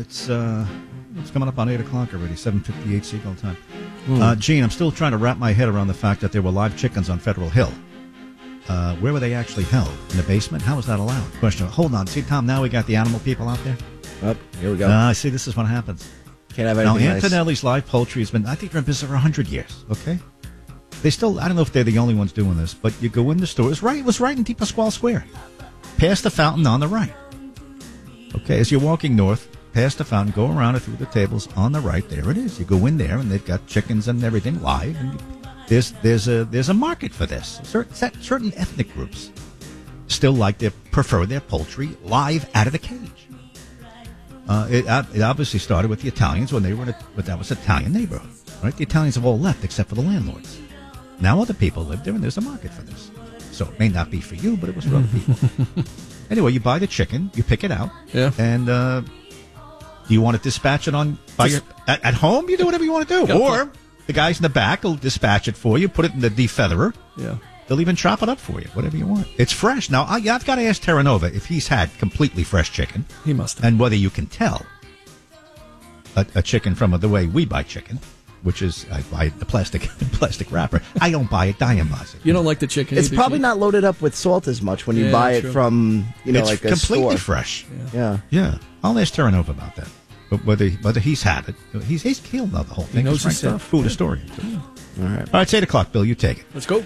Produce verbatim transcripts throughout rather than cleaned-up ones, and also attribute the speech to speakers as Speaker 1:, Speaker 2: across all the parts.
Speaker 1: It's uh, it's coming up on eight o'clock already, seven fifty-eight Seagull time.
Speaker 2: Mm.
Speaker 1: Uh, Gene, I'm still trying to wrap my head around the fact that there were live chickens on Federal Hill. Uh, where were they actually held? In the basement? How was that allowed? Question. Hold on. See, Tom, now we got the animal people out there.
Speaker 2: Oh, here we go.
Speaker 1: Uh, see, this is what happens.
Speaker 2: Can't have
Speaker 1: now,
Speaker 2: anything nice.
Speaker 1: Antonelli's live poultry has been, I think they're in business for one hundred years, okay? They still, I don't know if they're the only ones doing this, but you go in the store. It was right, it was right in Deep Pasquale Square. Past the fountain on the right. Okay, as you're walking north, past the fountain, go around it through the tables on the right. There it is. You go in there, and they've got chickens and everything live. And you, there's there's a there's a market for this. Certain certain ethnic groups still like their prefer their poultry live out of the cage. Uh, it it obviously started with the Italians when they were in a, but that was Italian neighborhood, right? The Italians have all left except for the landlords. Now other people live there, and there's a market for this. So it may not be for you, but it was for other people. Anyway, you buy the chicken, you pick it out,
Speaker 2: yeah, and.
Speaker 1: Uh, Do you want to dispatch it on by your, at, at home? You do whatever you want to do. Or put, the guys in the back will dispatch it for you, put it in the defeatherer.
Speaker 2: Yeah.
Speaker 1: They'll even chop it up for you, whatever you want. It's fresh. Now, I, I've got to ask Terra Nova if he's had completely fresh chicken.
Speaker 2: He must have.
Speaker 1: And whether you can tell a, a chicken from the way we buy chicken, which is I buy the plastic plastic wrapper. I don't buy it. Diane buys it.
Speaker 2: You don't like the chicken.
Speaker 3: It's probably not loaded up with salt as much when you
Speaker 2: yeah,
Speaker 3: buy it
Speaker 2: true.
Speaker 3: from, you know,
Speaker 1: it's
Speaker 3: like a
Speaker 1: completely
Speaker 3: store.
Speaker 1: fresh.
Speaker 3: Yeah.
Speaker 1: yeah. Yeah. I'll ask Terra Nova about that. But whether whether he's had it, he's he's he'll know the whole thing.
Speaker 2: He knows his stuff.
Speaker 1: Food historian.
Speaker 3: Yeah. All right.
Speaker 1: All right, it's eight o'clock, Bill. You take it.
Speaker 2: Let's go.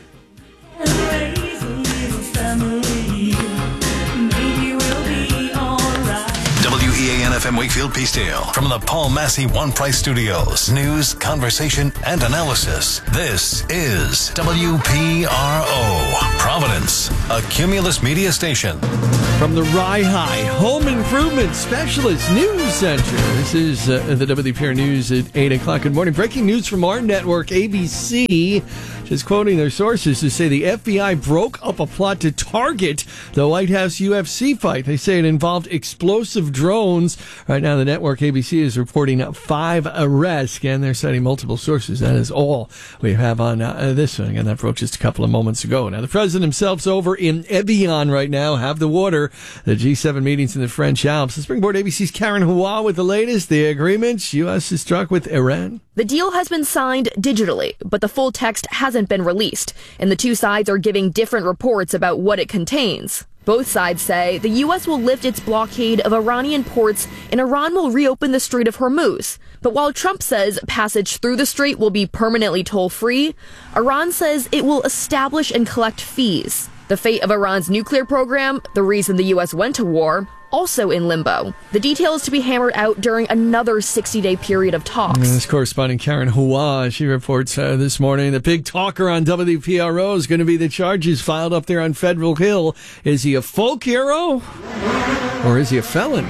Speaker 4: W E A N F M Wakefield Peacedale from the Paul Massey One Price Studios. News, conversation, and analysis. This is W P R O Providence, a Cumulus media station.
Speaker 2: From the Rye High Home Improvement Specialist News Center. This is uh, the W P R News at eight o'clock. Good morning. Breaking news from our network, A B C. Just quoting their sources to say the F B I broke up a plot to target the White House U F C fight. They say it involved explosive drones. Right now, the network A B C is reporting five arrests, and they're citing multiple sources. That is all we have on uh, this one. Again, that broke just a couple of moments ago. Now, the president himself's over in Evian right now. Have the water. The G seven meetings in the French Alps. The Springboard A B C's Karen Hua with the latest. The agreements U S has struck with Iran.
Speaker 5: The deal has been signed digitally, but the full text hasn't been released, and the two sides are giving different reports about what it contains. Both sides say the U S will lift its blockade of Iranian ports and Iran will reopen the Strait of Hormuz. But while Trump says passage through the strait will be permanently toll-free, Iran says it will establish and collect fees. The fate of Iran's nuclear program, the reason the U S went to war, also in limbo. The details to be hammered out during another sixty-day period of talks.
Speaker 2: And this correspondent Karen Hua, she reports uh, this morning, the big talker on W P R O is going to be the charges filed up there on Federal Hill. Is he a folk hero or is he a felon?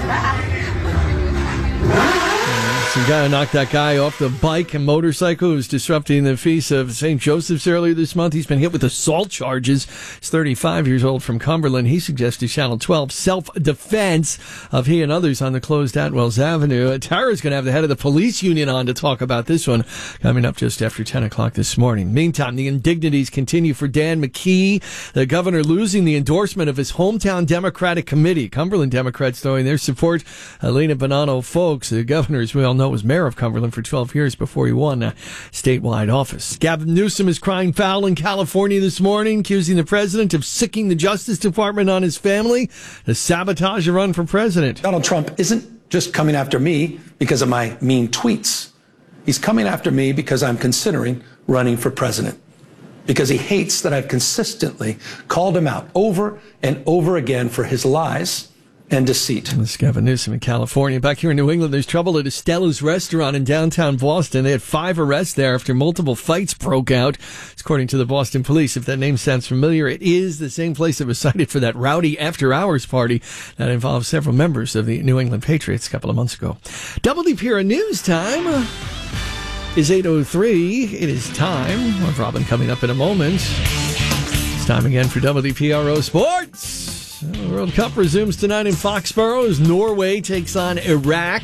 Speaker 2: Some guy knocked that guy off the bike and motorcycle who was disrupting the feast of Saint Joseph's earlier this month. He's been hit with assault charges. He's thirty-five years old from Cumberland. He suggested Channel twelve self-defense of he and others on the closed Atwells Avenue. Tara's going to have the head of the police union on to talk about this one coming up just after ten o'clock this morning. Meantime, the indignities continue for Dan McKee, the governor losing the endorsement of his hometown Democratic committee. Cumberland Democrats throwing their support. Elena Bonanno Folks, the governor, as we all know, was mayor of Cumberland for twelve years before he won a statewide office. Gavin Newsom is crying foul in California this morning, accusing the president of sicking the Justice Department on his family to sabotage a run for president.
Speaker 6: Donald Trump isn't just coming after me because of my mean tweets. He's coming after me because I'm considering running for president. Because he hates that I've consistently called him out over and over again for his lies and deceit.
Speaker 2: This is Gavin Newsom in California. Back here in New England, there's trouble at Estella's restaurant in downtown Boston. They had five arrests there after multiple fights broke out. It's according to the Boston police. If that name sounds familiar, it is the same place that was cited for that rowdy after-hours party that involved several members of the New England Patriots a couple of months ago. W P R News time is eight oh three. It is time. With Robin coming up in a moment. It's time again for W P R O Sports. The World Cup resumes tonight in Foxborough as Norway takes on Iraq.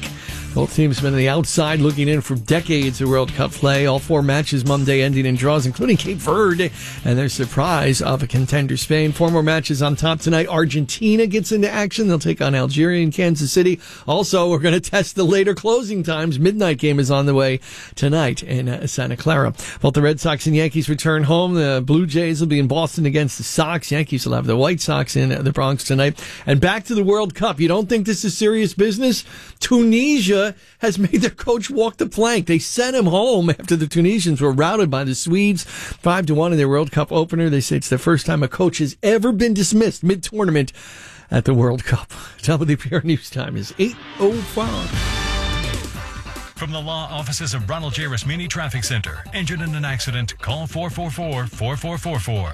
Speaker 2: Both teams have been on the outside looking in for decades of World Cup play. All four matches Monday ending in draws, including Cape Verde and their surprise of a contender Spain. Four more matches on top tonight. Argentina gets into action. They'll take on Algeria in Kansas City. Also, we're going to test the later closing times. Midnight game is on the way tonight in uh, Santa Clara. Both the Red Sox and Yankees return home. The Blue Jays will be in Boston against the Sox. Yankees will have the White Sox in the Bronx tonight. And back to the World Cup. You don't think this is serious business? Tunisia has made their coach walk the plank. They sent him home after the Tunisians were routed by the Swedes five to one in their World Cup opener. They say it's the first time a coach has ever been dismissed mid-tournament at the World Cup. W P R News Time is eight oh five.
Speaker 7: From the law offices of Ronald J. Rasmini Traffic Center. Injured in an accident? Call four four four, four four four four.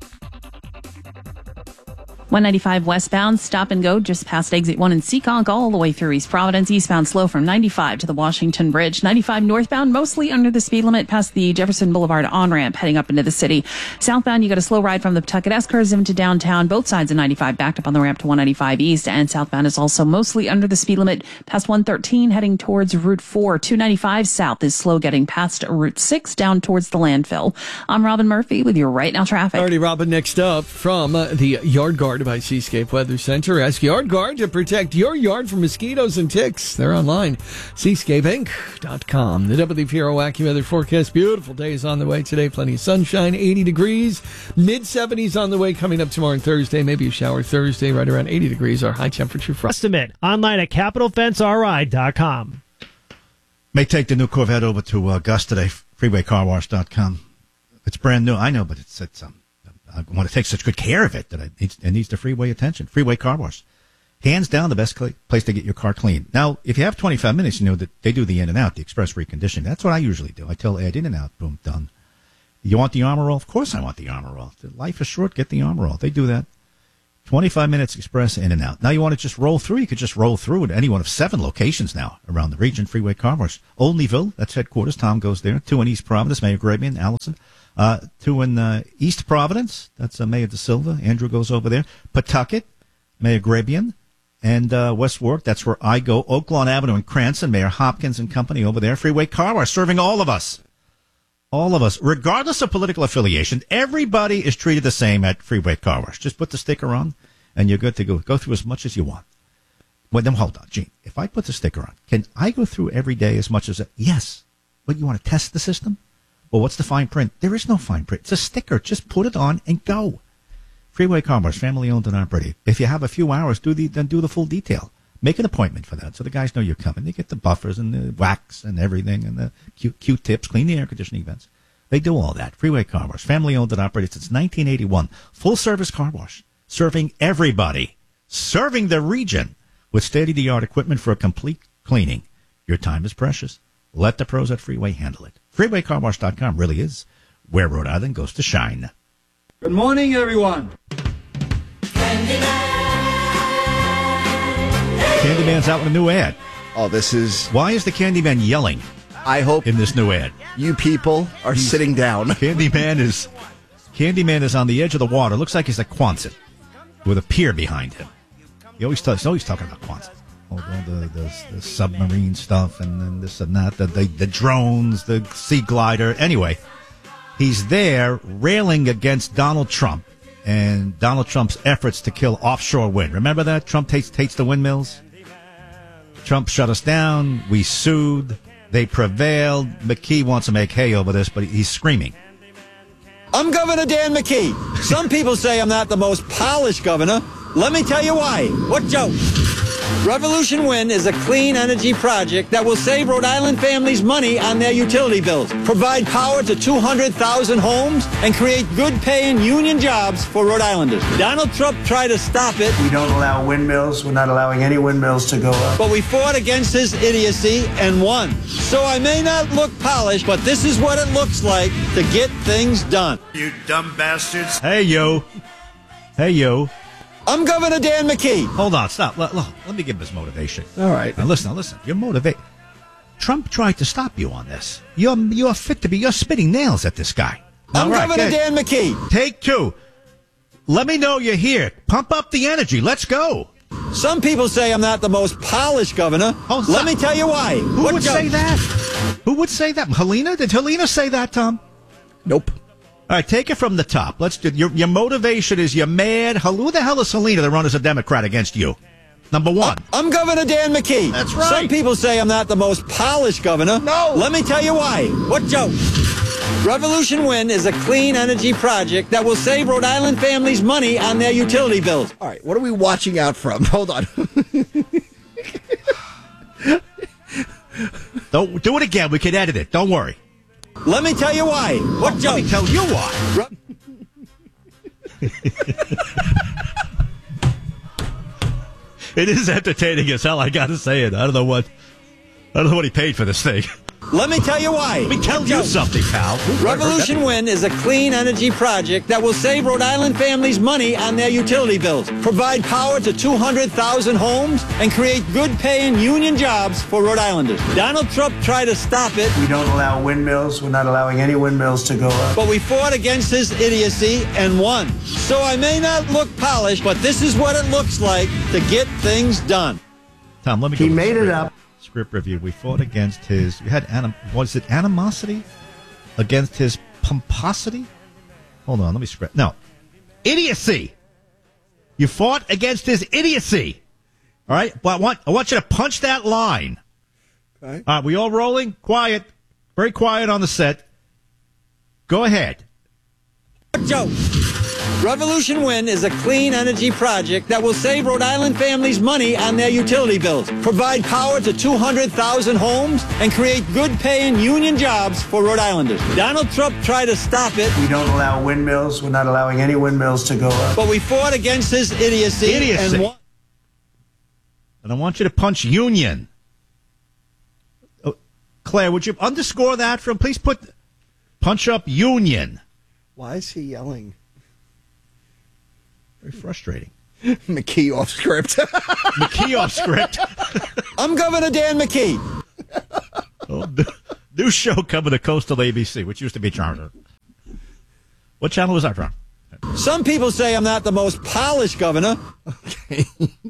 Speaker 8: one ninety-five westbound, stop and go just past exit one in Seekonk, all the way through East Providence. Eastbound slow from ninety-five to the Washington Bridge. ninety-five northbound, mostly under the speed limit past the Jefferson Boulevard on-ramp heading up into the city. Southbound, you got a slow ride from the Pawtucket S-Curves into downtown. Both sides of ninety-five backed up on the ramp to one ninety-five East. And southbound is also mostly under the speed limit past one thirteen heading towards Route four. two ninety-five south is slow getting past Route six down towards the landfill. I'm Robin Murphy with your Right Now traffic.
Speaker 2: Alrighty, Robin, next up from uh, the Yard Guard by Seascape Weather Center. Ask Yard Guard to protect your yard from mosquitoes and ticks. They're online. seascape inc dot com. The W P R O AccuWeather forecast. Beautiful days on the way today. Plenty of sunshine. eighty degrees. mid seventies on the way coming up tomorrow and Thursday. Maybe a shower Thursday. Right around eighty degrees. Our high temperature Friday.
Speaker 9: Estimate online at capital fence r i dot com.
Speaker 1: May take the new Corvette over to uh, Gus today. freeway car wash dot com. It's brand new. I know, but it's it's um. I want to take such good care of it that it needs, it needs the freeway attention. Freeway Car Wash. Hands down the best cl- place to get your car clean. Now, if you have twenty-five minutes, you know that they do the in and out, the express reconditioning. That's what I usually do. I tell Ed, in and out, boom, done. You want the Armor All? Of course I want the Armor All. Life is short, get the Armor All. They do that. twenty-five minutes express in and out. Now you want to just roll through, you could just roll through at any one of seven locations now around the region. Freeway Car Wash. Old Leeville, that's headquarters. Tom goes there. Two in East Providence, Mayor Grabian, Allison. Uh, two in uh, East Providence, that's uh, Mayor De Silva. Andrew goes over there. Pawtucket, Mayor Grabian. And uh, West Warwick, that's where I go. Oak Lawn Avenue in Cranston, Mayor Hopkins and company over there. Freeway Car Wash, serving all of us. All of us, regardless of political affiliation. Everybody is treated the same at Freeway Car Wash. Just put the sticker on, and you're good to go. Go through as much as you want. Well, then hold on, Gene. If I put the sticker on, can I go through every day as much as a, yes. But you want to test the system? Well, what's the fine print? There is no fine print. It's a sticker. Just put it on and go. Freeway Car Wash, family owned and operated. If you have a few hours, do the then do the full detail. Make an appointment for that so the guys know you're coming. They get the buffers and the wax and everything and the Q- Q-tips, clean the air conditioning vents. They do all that. Freeway Car Wash, family owned and operated since nineteen eighty-one. Full service car wash, serving everybody, serving the region with state-of-the-art equipment for a complete cleaning. Your time is precious. Let the pros at Freeway handle it. freeway car wash dot com really is where Rhode Island goes to shine.
Speaker 10: Good morning, everyone.
Speaker 1: Candyman. Candyman's out with a new ad.
Speaker 3: Oh, this is...
Speaker 1: Why is the Candyman yelling?
Speaker 3: I hope
Speaker 1: in this new ad.
Speaker 3: You people are
Speaker 1: He's,
Speaker 3: sitting down.
Speaker 1: Candyman is Candyman is on the edge of the water. Looks like he's at Quonset with a pier behind him. He always talks. He's always talking about Quonset. All the, the, the submarine stuff and then this and that, the, the, the drones, the sea glider. Anyway, he's there railing against Donald Trump and Donald Trump's efforts to kill offshore wind. Remember that? Trump hates, hates the windmills. Trump shut us down. We sued. They prevailed. McKee wants to make hay over this, but he's screaming.
Speaker 10: I'm Governor Dan McKee. Some people say I'm not the most polished governor. Let me tell you why. What joke? Revolution Wind is a clean energy project that will save Rhode Island families money on their utility bills, provide power to two hundred thousand homes, and create good-paying union jobs for Rhode Islanders. Donald Trump tried to stop it.
Speaker 11: We don't allow windmills. We're not allowing any windmills to go up.
Speaker 10: But we fought against his idiocy and won. So I may not look polished, but this is what it looks like to get things done.
Speaker 11: You dumb bastards.
Speaker 1: Hey, yo. Hey, yo.
Speaker 10: I'm Governor Dan McKee.
Speaker 1: Hold on, stop. Let, let, let me give him his motivation.
Speaker 3: All right.
Speaker 1: Now listen, now listen. You're motivated. Trump tried to stop you on this. You're you're fit to be. You're spitting nails at this guy.
Speaker 10: I'm
Speaker 1: All right,
Speaker 10: Governor
Speaker 1: good.
Speaker 10: Dan McKee.
Speaker 1: Take two. Let me know you're here. Pump up the energy. Let's go.
Speaker 10: Some people say I'm not the most polished governor.
Speaker 1: Oh,
Speaker 10: Let me tell you why.
Speaker 1: Who
Speaker 10: What
Speaker 1: would
Speaker 10: joke?
Speaker 1: say that? Who would say that? Helena? Did Helena say that, Tom?
Speaker 3: Nope.
Speaker 1: All right, take it from the top. Let's do your your motivation is you're mad. Who the hell is Helena to run as a Democrat against you? Number one.
Speaker 10: I'm Governor Dan McKee.
Speaker 1: That's right.
Speaker 10: Some people say I'm not the most polished governor.
Speaker 3: No.
Speaker 10: Let me tell you why. What joke? Revolution Wind is a clean energy project that will save Rhode Island families money on their utility bills.
Speaker 3: All right, what are we watching out from? Hold on.
Speaker 1: Don't do it again. We can edit it. Don't worry.
Speaker 10: Let me tell you why. What joke?
Speaker 1: Let me tell you why. It is entertaining as hell. I got to say it. I don't know what. I don't know what he paid for this thing.
Speaker 10: Let me tell you why.
Speaker 1: Let me tell
Speaker 10: What
Speaker 1: you
Speaker 10: joke?
Speaker 1: something, pal.
Speaker 10: Revolution Wind is a clean energy project that will save Rhode Island families money on their utility bills, provide power to two hundred thousand homes, and create good-paying union jobs for Rhode Islanders. Donald Trump tried to stop it,
Speaker 11: We don't allow windmills. We're not allowing any windmills to go up.
Speaker 10: but we fought against his idiocy and won. So I may not look polished, but this is what it looks like to get things done.
Speaker 1: Tom, let me.
Speaker 11: He
Speaker 1: go with
Speaker 11: made
Speaker 1: the
Speaker 11: it
Speaker 1: script.
Speaker 11: up.
Speaker 1: Script review. We fought against his. You had anim, was it animosity against his pomposity? Hold on, let me script. No, idiocy. You fought against his idiocy. All right, but I want I want you to punch that line.
Speaker 3: Okay.
Speaker 1: All right, we all rolling? Quiet, very quiet on the set. Go ahead.
Speaker 10: What joke? Revolution Wind is a clean energy project that will save Rhode Island families money on their utility bills, provide power to two hundred thousand homes, and create good-paying union jobs for Rhode Islanders. Donald Trump tried to stop it,
Speaker 11: We don't allow windmills. We're not allowing any windmills to go up.
Speaker 10: but we fought against his idiocy,
Speaker 1: Idiocy.
Speaker 10: and won.
Speaker 1: And I want you to punch union. Oh, Claire, would you underscore that from? Please put punch up union.
Speaker 3: Why is he yelling?
Speaker 1: Very frustrating.
Speaker 3: McKee off script.
Speaker 1: McKee off script.
Speaker 10: I'm Governor Dan McKee.
Speaker 1: Oh, new, new show coming to Coastal A B C, which used to be Charter. What channel was that from?
Speaker 10: Some people say I'm not the most polished governor.
Speaker 3: Okay.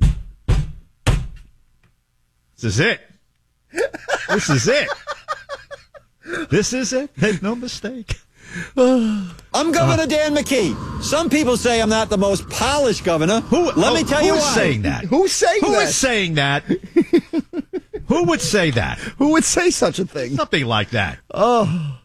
Speaker 1: This is it. This is it. This is it. Make no mistake.
Speaker 10: I'm Governor Dan McKee. Some people say I'm not the most polished governor.
Speaker 1: Who?
Speaker 10: Let
Speaker 1: oh,
Speaker 10: me tell you
Speaker 1: who's
Speaker 10: why.
Speaker 1: saying that?
Speaker 3: Who's saying
Speaker 1: Who
Speaker 3: that?
Speaker 1: is saying that? Who would say that?
Speaker 3: Who would say such a thing?
Speaker 1: Something like that.
Speaker 3: Oh.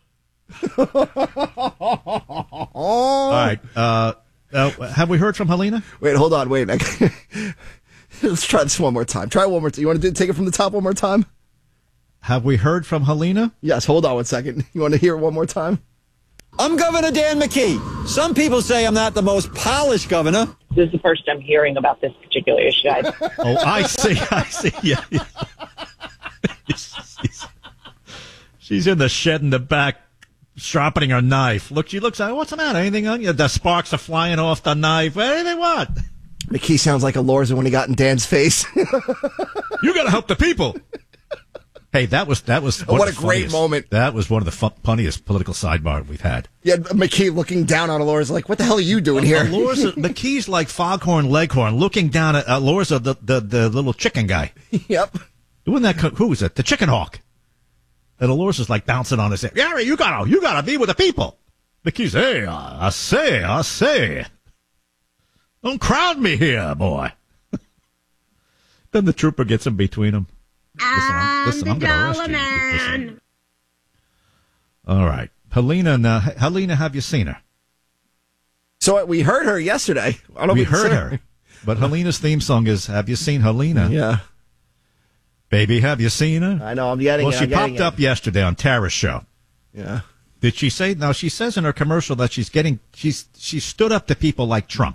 Speaker 1: All right. Uh, uh, have we heard from Helena?
Speaker 3: Wait, hold on. Wait. I- Let's try this one more time. Try it one more time. You want to do, take it from the top one more time?
Speaker 1: Have we heard from Helena?
Speaker 3: Yes, hold on one second. You want to hear it one more time?
Speaker 10: I'm Governor Dan McKee. Some people say I'm not the most polished governor.
Speaker 12: This is the first I'm hearing about this particular issue. I,
Speaker 1: Oh, I see. I see. Yeah. yeah. she's, she's in the shed in the back, sharpening her knife. Look, she looks like, what's the matter? Anything on you? The sparks are flying off the knife. Anything what?
Speaker 3: McKee sounds like a Lorza when he got in Dan's face.
Speaker 1: You got to help the people. Hey, that was that was
Speaker 3: Oh,
Speaker 1: one
Speaker 3: what
Speaker 1: of
Speaker 3: a
Speaker 1: the
Speaker 3: great
Speaker 1: funniest-
Speaker 3: moment.
Speaker 1: That was one of the fun, funniest political sidebar we've had.
Speaker 3: Yeah, McKee looking down on Lorza like, what the hell are you doing here?
Speaker 1: Uh, Lorza, McKee's like Foghorn Leghorn, looking down at uh, Lorza, the, the the little chicken guy.
Speaker 3: Yep.
Speaker 1: Doing that, co- who was it? The chicken hawk. And Lorza's like bouncing on his head. Gary, you gotta, you gotta be with the people. McKee's, hey, I say, I say. Don't crowd me here, boy. Then the trooper gets in between them. Listen, I'm, listen, I'm gonna arrest you. Listen. All right. Helena, now, Helena, have you seen her?
Speaker 3: So we heard her yesterday. I don't know
Speaker 1: We
Speaker 3: if we
Speaker 1: heard
Speaker 3: saw
Speaker 1: her. But Helena's theme song is, have you seen Helena?
Speaker 3: Yeah.
Speaker 1: Baby, have you seen her?
Speaker 3: I know, I'm getting
Speaker 1: Well,
Speaker 3: it.
Speaker 1: she
Speaker 3: I'm getting
Speaker 1: popped up yesterday on Tara's show.
Speaker 3: Yeah.
Speaker 1: Did she say? Now, she says in her commercial that she's getting, she's, she stood up to people like Trump.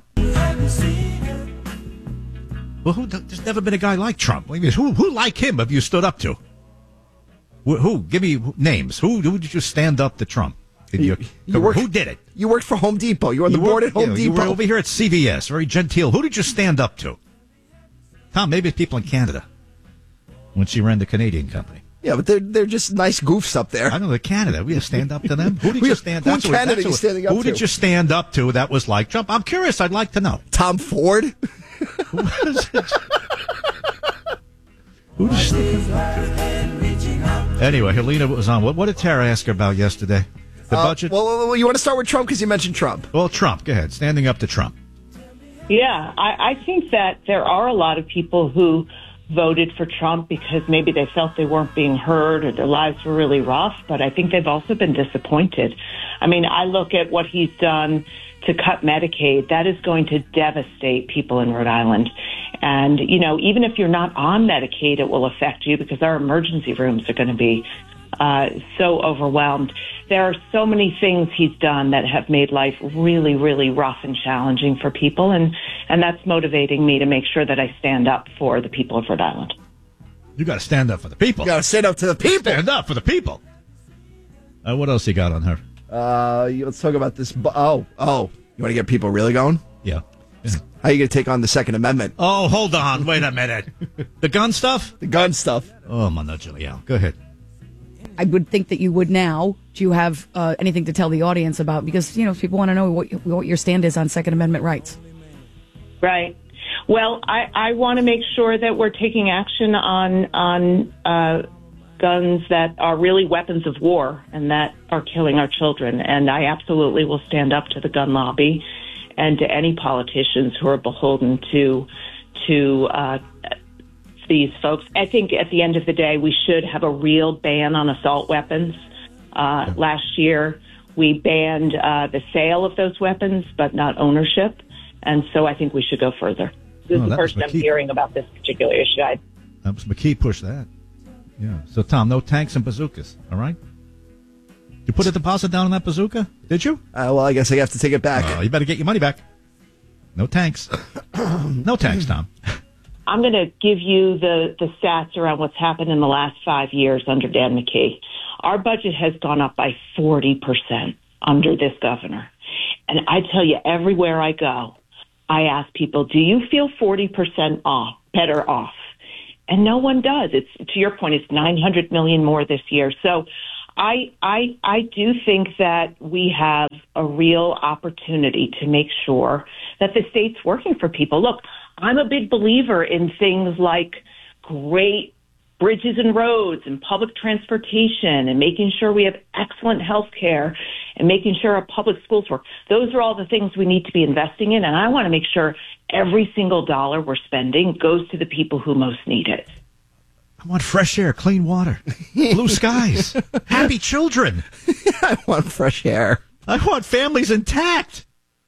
Speaker 1: Well, who, there's never been a guy like Trump. I mean, who, who like him have you stood up to? Who? who? Give me names. Who, who did you stand up to Trump? Did you,
Speaker 3: You- you worked-
Speaker 1: who did it?
Speaker 3: You worked for Home Depot. You were on the
Speaker 1: You
Speaker 3: board
Speaker 1: were-
Speaker 3: at Home
Speaker 1: yeah, You
Speaker 3: Depot.
Speaker 1: were over here at C V S, very genteel. Who did you stand up to? Tom, maybe it's people in Canada when she ran the Canadian company.
Speaker 3: Yeah, but they're they're just nice goofs up there.
Speaker 1: I know, the Canada. We stand up to them. Who did
Speaker 3: Who-
Speaker 1: you stand
Speaker 3: who in
Speaker 1: that's what-
Speaker 3: Canada
Speaker 1: that's
Speaker 3: you
Speaker 1: what-
Speaker 3: standing up
Speaker 1: Who
Speaker 3: to?
Speaker 1: did you stand up to that was like Trump? I'm curious. I'd like to know.
Speaker 3: Tom Ford.
Speaker 1: Who was it? Who does she think that to? Anyway, Helena was on. What, what did Tara ask her about yesterday? The
Speaker 3: Uh,
Speaker 1: budget?
Speaker 3: Well, well, well, you want to start with Trump because you mentioned Trump.
Speaker 1: Well, Trump. Go ahead. Standing up to Trump.
Speaker 12: Yeah, I, I think that there are a lot of people who voted for Trump because maybe they felt they weren't being heard or their lives were really rough, but I think they've also been disappointed. I mean, I look at what he's done to cut Medicaid. That is going to devastate people in Rhode Island. And, you know, even if you're not on Medicaid, it will affect you because our emergency rooms are going to be uh, so overwhelmed. There are so many things he's done that have made life really, really rough and challenging for people. And, and that's motivating me to make sure that I stand up for the people of Rhode Island.
Speaker 1: You got to stand up for the people.
Speaker 3: You got to stand up to the people.
Speaker 1: Stand up for the people. Uh, what else you got on her?
Speaker 3: Uh, let's talk about this. Bu- oh, oh. You want to get people really going?
Speaker 1: Yeah. yeah.
Speaker 3: How are you going to take on the Second Amendment?
Speaker 1: Oh, hold on. Wait a minute. The gun stuff?
Speaker 3: The gun stuff.
Speaker 1: Oh, Mano Giuliano. Go ahead.
Speaker 13: I would think that you would now. Do you have uh, anything to tell the audience about? Because, you know, people want to know what, what your stand is on Second Amendment rights.
Speaker 12: Right. Well, I, I want to make sure that we're taking action on on uh, guns that are really weapons of war and that are killing our children. And I absolutely will stand up to the gun lobby and to any politicians who are beholden to to uh, these folks. I think at the end of the day, we should have a real ban on assault weapons. Uh, last year, we banned uh, the sale of those weapons, but not ownership. And so I think we should go further. This
Speaker 1: Oh,
Speaker 12: is the
Speaker 1: that was
Speaker 12: first I'm
Speaker 1: McKee.
Speaker 12: hearing about this particular issue. I,
Speaker 1: That was McKee pushed that. Yeah. So, Tom, no tanks and bazookas, all right? You put a deposit down on that bazooka? Did you?
Speaker 3: Uh, well, I guess I have to take it back.
Speaker 1: Oh, you better get your money back. No tanks. No tanks, Tom.
Speaker 12: I'm going to give you the, the stats around what's happened in the last five years under Dan McKee. Our budget has gone up by forty percent under this governor. And I tell you, everywhere I go, I ask people, do you feel forty percent off, better off? And no one does. It's, to your point, it's nine hundred million more this year. So I, I, I do think that we have a real opportunity to make sure that the state's working for people. Look, I'm a big believer in things like great bridges and roads and public transportation and making sure we have excellent health care and making sure our public schools work. Those are all the things we need to be investing in, and I want to make sure every single dollar we're spending goes to the people who most need it.
Speaker 1: I want fresh air, clean water, blue skies, happy children.
Speaker 3: I want fresh air.
Speaker 1: I want families intact.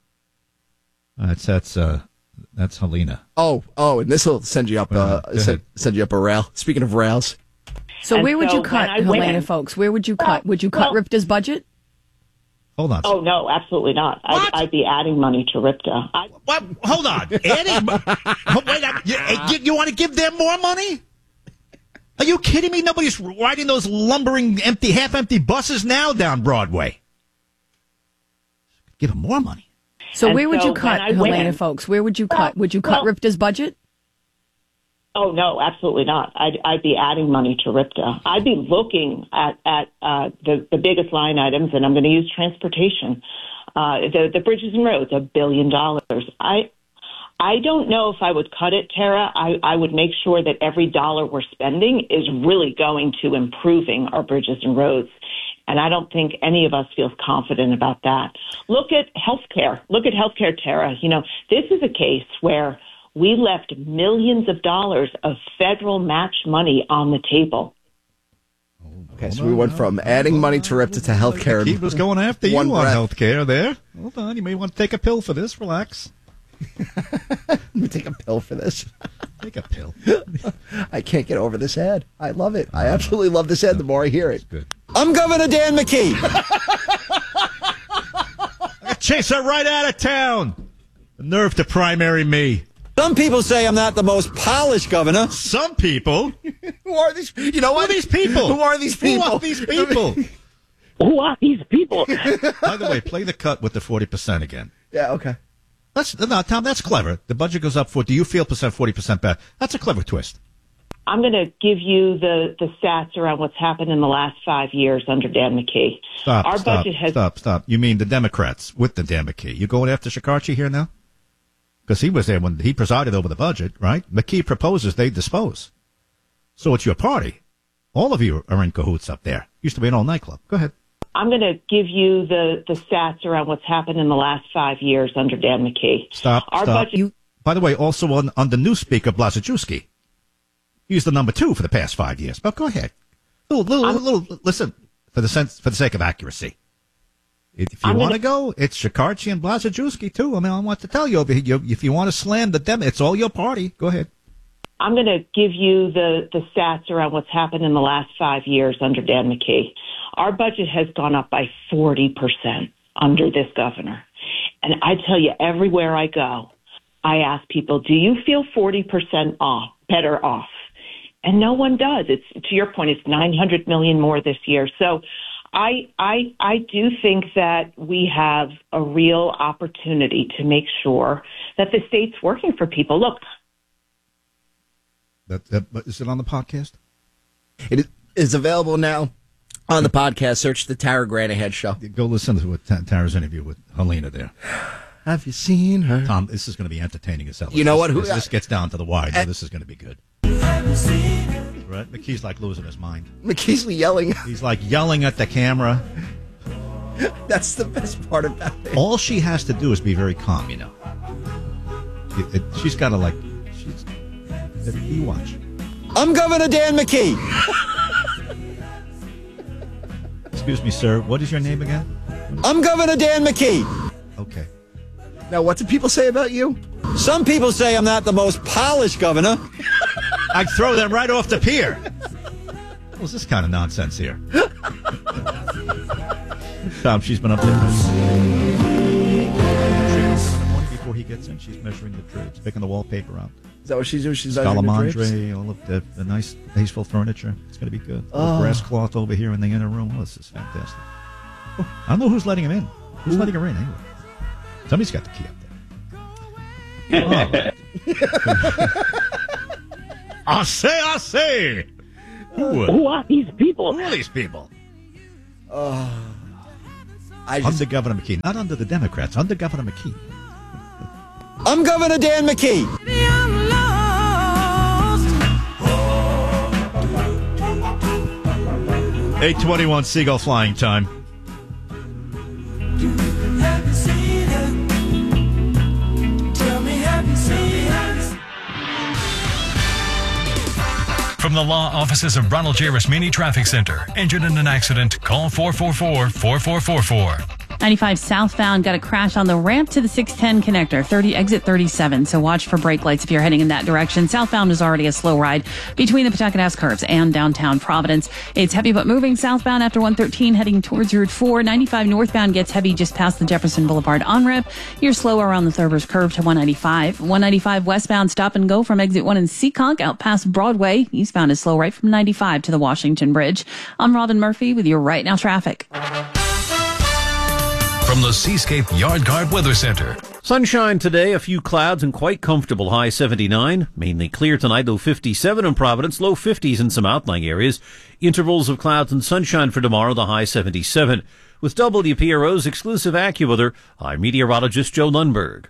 Speaker 1: That's that's uh, that's Helena.
Speaker 3: Oh, oh, and this will send you up. Uh,
Speaker 1: Go
Speaker 3: send,
Speaker 1: ahead.
Speaker 3: send you up a rail. Speaking of rails,
Speaker 13: So
Speaker 12: And
Speaker 13: where would
Speaker 12: so
Speaker 13: you cut,
Speaker 12: when I went-
Speaker 13: Helena, folks? Where would you cut? Would you cut
Speaker 12: well-
Speaker 13: Ripta's budget?
Speaker 1: Hold on.
Speaker 12: Oh, no, absolutely not. I'd, I'd be adding money to RIPTA. I,
Speaker 1: What? Hold on. Adding, oh, wait, I- you, you, you want to give them more money? Are you kidding me? Nobody's riding those lumbering, empty, half-empty buses now down Broadway. Give them more money.
Speaker 13: So
Speaker 12: And
Speaker 13: where would
Speaker 12: so
Speaker 13: you cut,
Speaker 12: when I went-
Speaker 13: Helena, folks? Where would you cut? Would you cut
Speaker 12: well-
Speaker 13: Ripta's budget?
Speaker 12: Oh, no, absolutely not. I'd, I'd be adding money to RIPTA. I'd be looking at, at uh, the, the biggest line items, and I'm going to use transportation. Uh, the, the bridges and roads, a billion dollars. I I don't know if I would cut it, Tara. I, I would make sure that every dollar we're spending is really going to improving our bridges and roads. And I don't think any of us feels confident about that. Look at healthcare. Look at healthcare, Tara. You know, this is a case where we left millions of dollars of federal match money on the table.
Speaker 3: okay, so we went from adding money to RIPTA to healthcare.
Speaker 1: He was going after you
Speaker 3: One
Speaker 1: on
Speaker 3: breath.
Speaker 1: health care there. Hold on. You may want to take a pill for this. Relax.
Speaker 3: Let me take a pill for this.
Speaker 1: Take a pill.
Speaker 3: I can't get over this ad. I love it. I absolutely love this ad the more I hear it.
Speaker 1: Good.
Speaker 10: I'm Governor Dan McKee.
Speaker 1: Chase her right out of town. The nerve to primary me.
Speaker 10: Some people say I'm not the most polished governor.
Speaker 1: Some people.
Speaker 3: Who are these? You know
Speaker 1: Who are
Speaker 3: what?
Speaker 1: these people?
Speaker 3: Who are these people?
Speaker 1: Who are these people?
Speaker 12: Who are these people?
Speaker 1: By the way, play the cut with the forty percent again.
Speaker 3: Yeah, okay.
Speaker 1: That's no, Tom. That's clever. The budget goes up for. Do you feel percent forty percent back? That's a clever twist.
Speaker 12: I'm going to give you the, the stats around what's happened in the last five years under Dan McKee.
Speaker 1: Stop.
Speaker 12: Our
Speaker 1: stop.
Speaker 12: budget has
Speaker 1: Stop. Stop. You mean the Democrats with the Dan McKee? You going after Shikarchi here now? Because he was there when he presided over the budget, right? McKee proposes, they dispose. So it's your party. All of you are in cahoots up there. Used to be an all nightclub. Go ahead.
Speaker 12: I'm going to give you the, the stats around what's happened in the last five years under Dan McKee.
Speaker 1: Stop.
Speaker 12: Our
Speaker 1: stop.
Speaker 12: budget. You-
Speaker 1: By the way, also on, on the new speaker, Blazejewski. He's the number two for the past five years. But go ahead. Little, little, little, listen, for the sense, for the sake of accuracy. If you want to go, it's Shekarchi and Blazejewski, too. I mean, I want to tell you, if you want to slam the dem, it's all your party. Go ahead.
Speaker 12: I'm going to give you the, the stats around what's happened in the last five years under Dan McKee. Our budget has gone up by forty percent under this governor. And I tell you, everywhere I go, I ask people, do you feel forty percent off, better off? And no one does. It's, to your point, it's nine hundred million more this year. So I, I, I do think that we have a real opportunity to make sure that the state's working for people. Look.
Speaker 1: That, that, is it on the podcast?
Speaker 3: It is available now on the podcast. Search the Tara Granahan Show.
Speaker 1: Go listen to what Tara's interview with Helena there.
Speaker 3: Have you seen her?
Speaker 1: Tom, this is going to be entertaining as hell.
Speaker 3: You know what?
Speaker 1: This, this gets down to the wire. No, this is going to be good. Right? McKee's like losing his mind.
Speaker 3: McKee's yelling.
Speaker 1: He's like yelling at the camera.
Speaker 3: That's the best part about it.
Speaker 1: All she has to do is be very calm, you know. It, it, she's got to like, she's, it, you watch.
Speaker 10: I'm Governor Dan McKee.
Speaker 1: Excuse me, sir. What is your name again?
Speaker 10: I'm Governor Dan McKee.
Speaker 1: Okay.
Speaker 3: Now, what do people say about you?
Speaker 10: Some people say I'm not the most polished governor.
Speaker 1: I'd throw them right off the pier. What's this kind of nonsense here? Tom, she's been up there. Before he gets in, she's measuring the drapes, picking the wallpaper out.
Speaker 3: Is that what she's doing? She's measuring the drapes?
Speaker 1: Scalamandre, all of the, the nice, tasteful furniture. It's going to be good.
Speaker 3: Oh.
Speaker 1: The grass cloth over here in the inner room. Oh, this is fantastic. Oh, I don't know who's letting him in. Who's Ooh. letting her in anyway? Somebody's got the key up there. Oh. I say, I say. Who, uh,
Speaker 14: who are these people?
Speaker 1: Who are these people?
Speaker 3: Uh, I just,
Speaker 1: under Governor McKee. Not under the Democrats. Under Governor McKee.
Speaker 10: I'm Governor Dan McKee.
Speaker 1: eight twenty-one Seagull flying time.
Speaker 7: From the law offices of Ronald J. Rasmini Traffic Center. Injured in an accident? Call four four four, four four four four.
Speaker 8: ninety-five southbound got a crash on the ramp to the six ten connector, thirty exit thirty-seven. So watch for brake lights if you're heading in that direction. Southbound is already a slow ride between the Pawtucket curves and downtown Providence. It's heavy but moving southbound after one thirteen heading towards Route four. ninety-five northbound gets heavy just past the Jefferson Boulevard on-ramp. You're slow around the Thurber's curve to one ninety-five. one ninety-five westbound stop and go from exit one in Seekonk out past Broadway. Eastbound is slow right from ninety-five to the Washington Bridge. I'm Robin Murphy with your Right Now traffic.
Speaker 4: From the Seascape Yard Guard Weather Center.
Speaker 15: Sunshine today, a few clouds and quite comfortable, high seventy-nine. Mainly clear tonight, low fifty-seven in Providence, low fifties in some outlying areas. Intervals of clouds and sunshine for tomorrow, the high seventy-seven. With W P R O's exclusive AccuWeather, I'm meteorologist Joe Lundberg.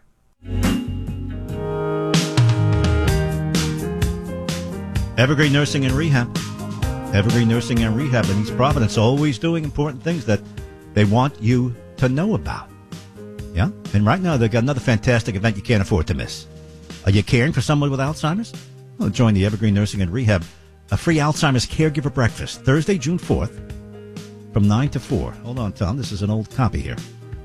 Speaker 1: Evergreen Nursing and Rehab. Evergreen Nursing and Rehab in East Providence, always doing important things that they want you to know about. Yeah? And right now they've got another fantastic event you can't afford to miss. Are you caring for someone with Alzheimer's? Well, join the Evergreen Nursing and Rehab, a free Alzheimer's caregiver breakfast, Thursday, June fourth, from nine to four. Hold on, Tom. This is an old copy here.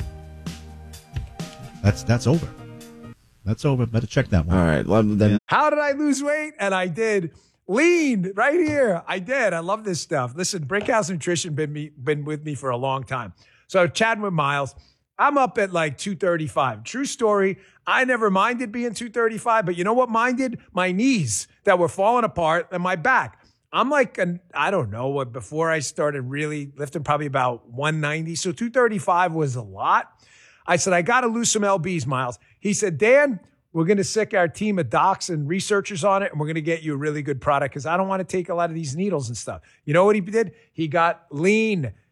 Speaker 1: That's that's over. That's over. Better check that one.
Speaker 3: All right. Well, then.
Speaker 16: Yeah. How did I lose weight? And I did. Lean right here. I did. I love this stuff. Listen, Brickhouse Nutrition been me been with me for a long time. So chatting with Miles, I'm up at like two thirty-five. True story. I never minded being two thirty-five, but you know what minded? My knees that were falling apart and my back. I'm like, an, I don't know what, before I started really lifting, probably about one ninety. So two thirty-five was a lot. I said, I got to lose some L Bs, Miles. He said, Dan, we're going to sick our team of docs and researchers on it, and we're going to get you a really good product because I don't want to take a lot of these needles and stuff. You know what he did? He got lean.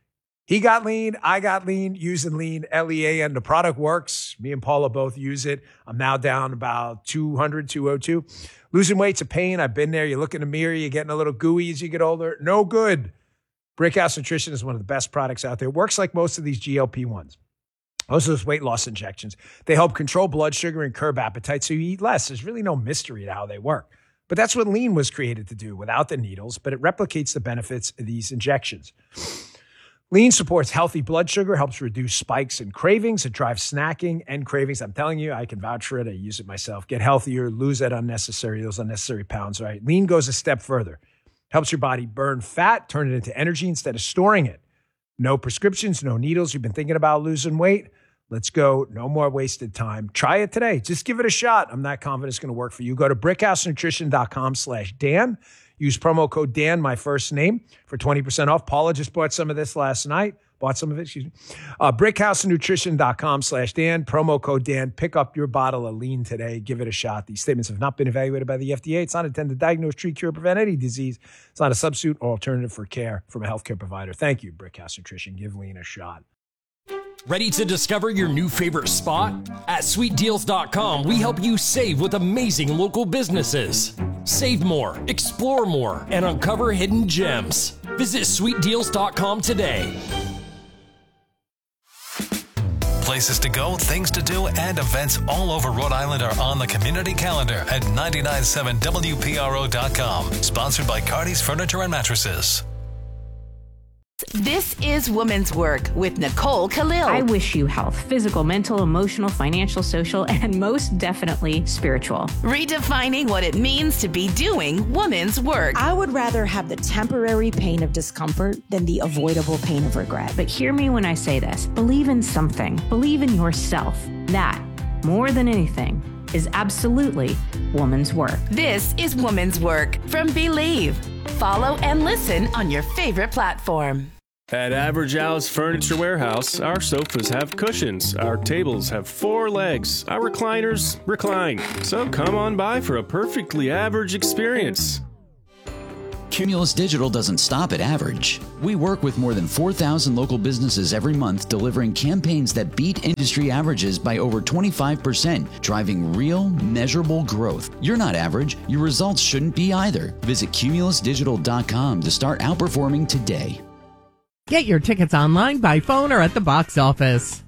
Speaker 16: He got lean. I got lean using lean, L E A N. The product works. Me and Paula both use it. I'm now down about two hundred, two oh two. Losing weight's a pain. I've been there. You look in the mirror, you're getting a little gooey as you get older. No good. Brickhouse Nutrition is one of the best products out there. It works like most of these G L P ones. Most of those weight loss injections. They help control blood sugar and curb appetite so you eat less. There's really no mystery to how they work. But that's what lean was created to do without the needles, but it replicates the benefits of these injections. Lean supports healthy blood sugar, helps reduce spikes and cravings. It drives snacking and cravings. I'm telling you, I can vouch for it. I use it myself. Get healthier, lose that unnecessary, those unnecessary pounds, right? Lean goes a step further. Helps your body burn fat, turn it into energy instead of storing it. No prescriptions, no needles. You've been thinking about losing weight? Let's go. No more wasted time. Try it today. Just give it a shot. I'm not confident it's going to work for you. Go to brickhousenutrition.com slash Dan. Use promo code Dan, my first name, for twenty percent off. Paula just bought some of this last night. Bought some of it, excuse me. Uh, brickhousenutrition.com slash Dan. Promo code Dan. Pick up your bottle of lean today. Give it a shot. These statements have not been evaluated by the F D A. It's not intended to diagnose, treat, cure, prevent any disease. It's not a substitute or alternative for care from a healthcare provider. Thank you, Brickhouse Nutrition. Give lean a shot.
Speaker 14: Ready to discover your new favorite spot? At sweet deals dot com, we help you save with amazing local businesses. Save more, explore more, and uncover hidden gems. Visit sweet deals dot com today.
Speaker 4: Places to go, things to do, and events all over Rhode Island are on the community calendar at nine nine seven W P R O dot com. Sponsored by Cardi's Furniture and Mattresses.
Speaker 17: This is Woman's Work with Nicole Khalil.
Speaker 18: I wish you health, physical, mental, emotional, financial, social, and most definitely spiritual.
Speaker 17: Redefining what it means to be doing woman's work.
Speaker 19: I would rather have the temporary pain of discomfort than the avoidable pain of regret.
Speaker 18: But hear me when I say this. Believe in something. Believe in yourself. That, more than anything, is absolutely woman's work.
Speaker 17: This is Woman's Work from Believe. Follow and listen on your favorite platform.
Speaker 20: At Average Al's Furniture Warehouse, our sofas have cushions, our tables have four legs, our recliners recline. So come on by for a perfectly average experience.
Speaker 21: Cumulus Digital doesn't stop at average. We work with more than four thousand local businesses every month, delivering campaigns that beat industry averages by over twenty-five percent, driving real, measurable growth. You're not average. Your results shouldn't be either. Visit cumulus digital dot com to start outperforming today.
Speaker 22: Get your tickets online, by phone, or at the box office.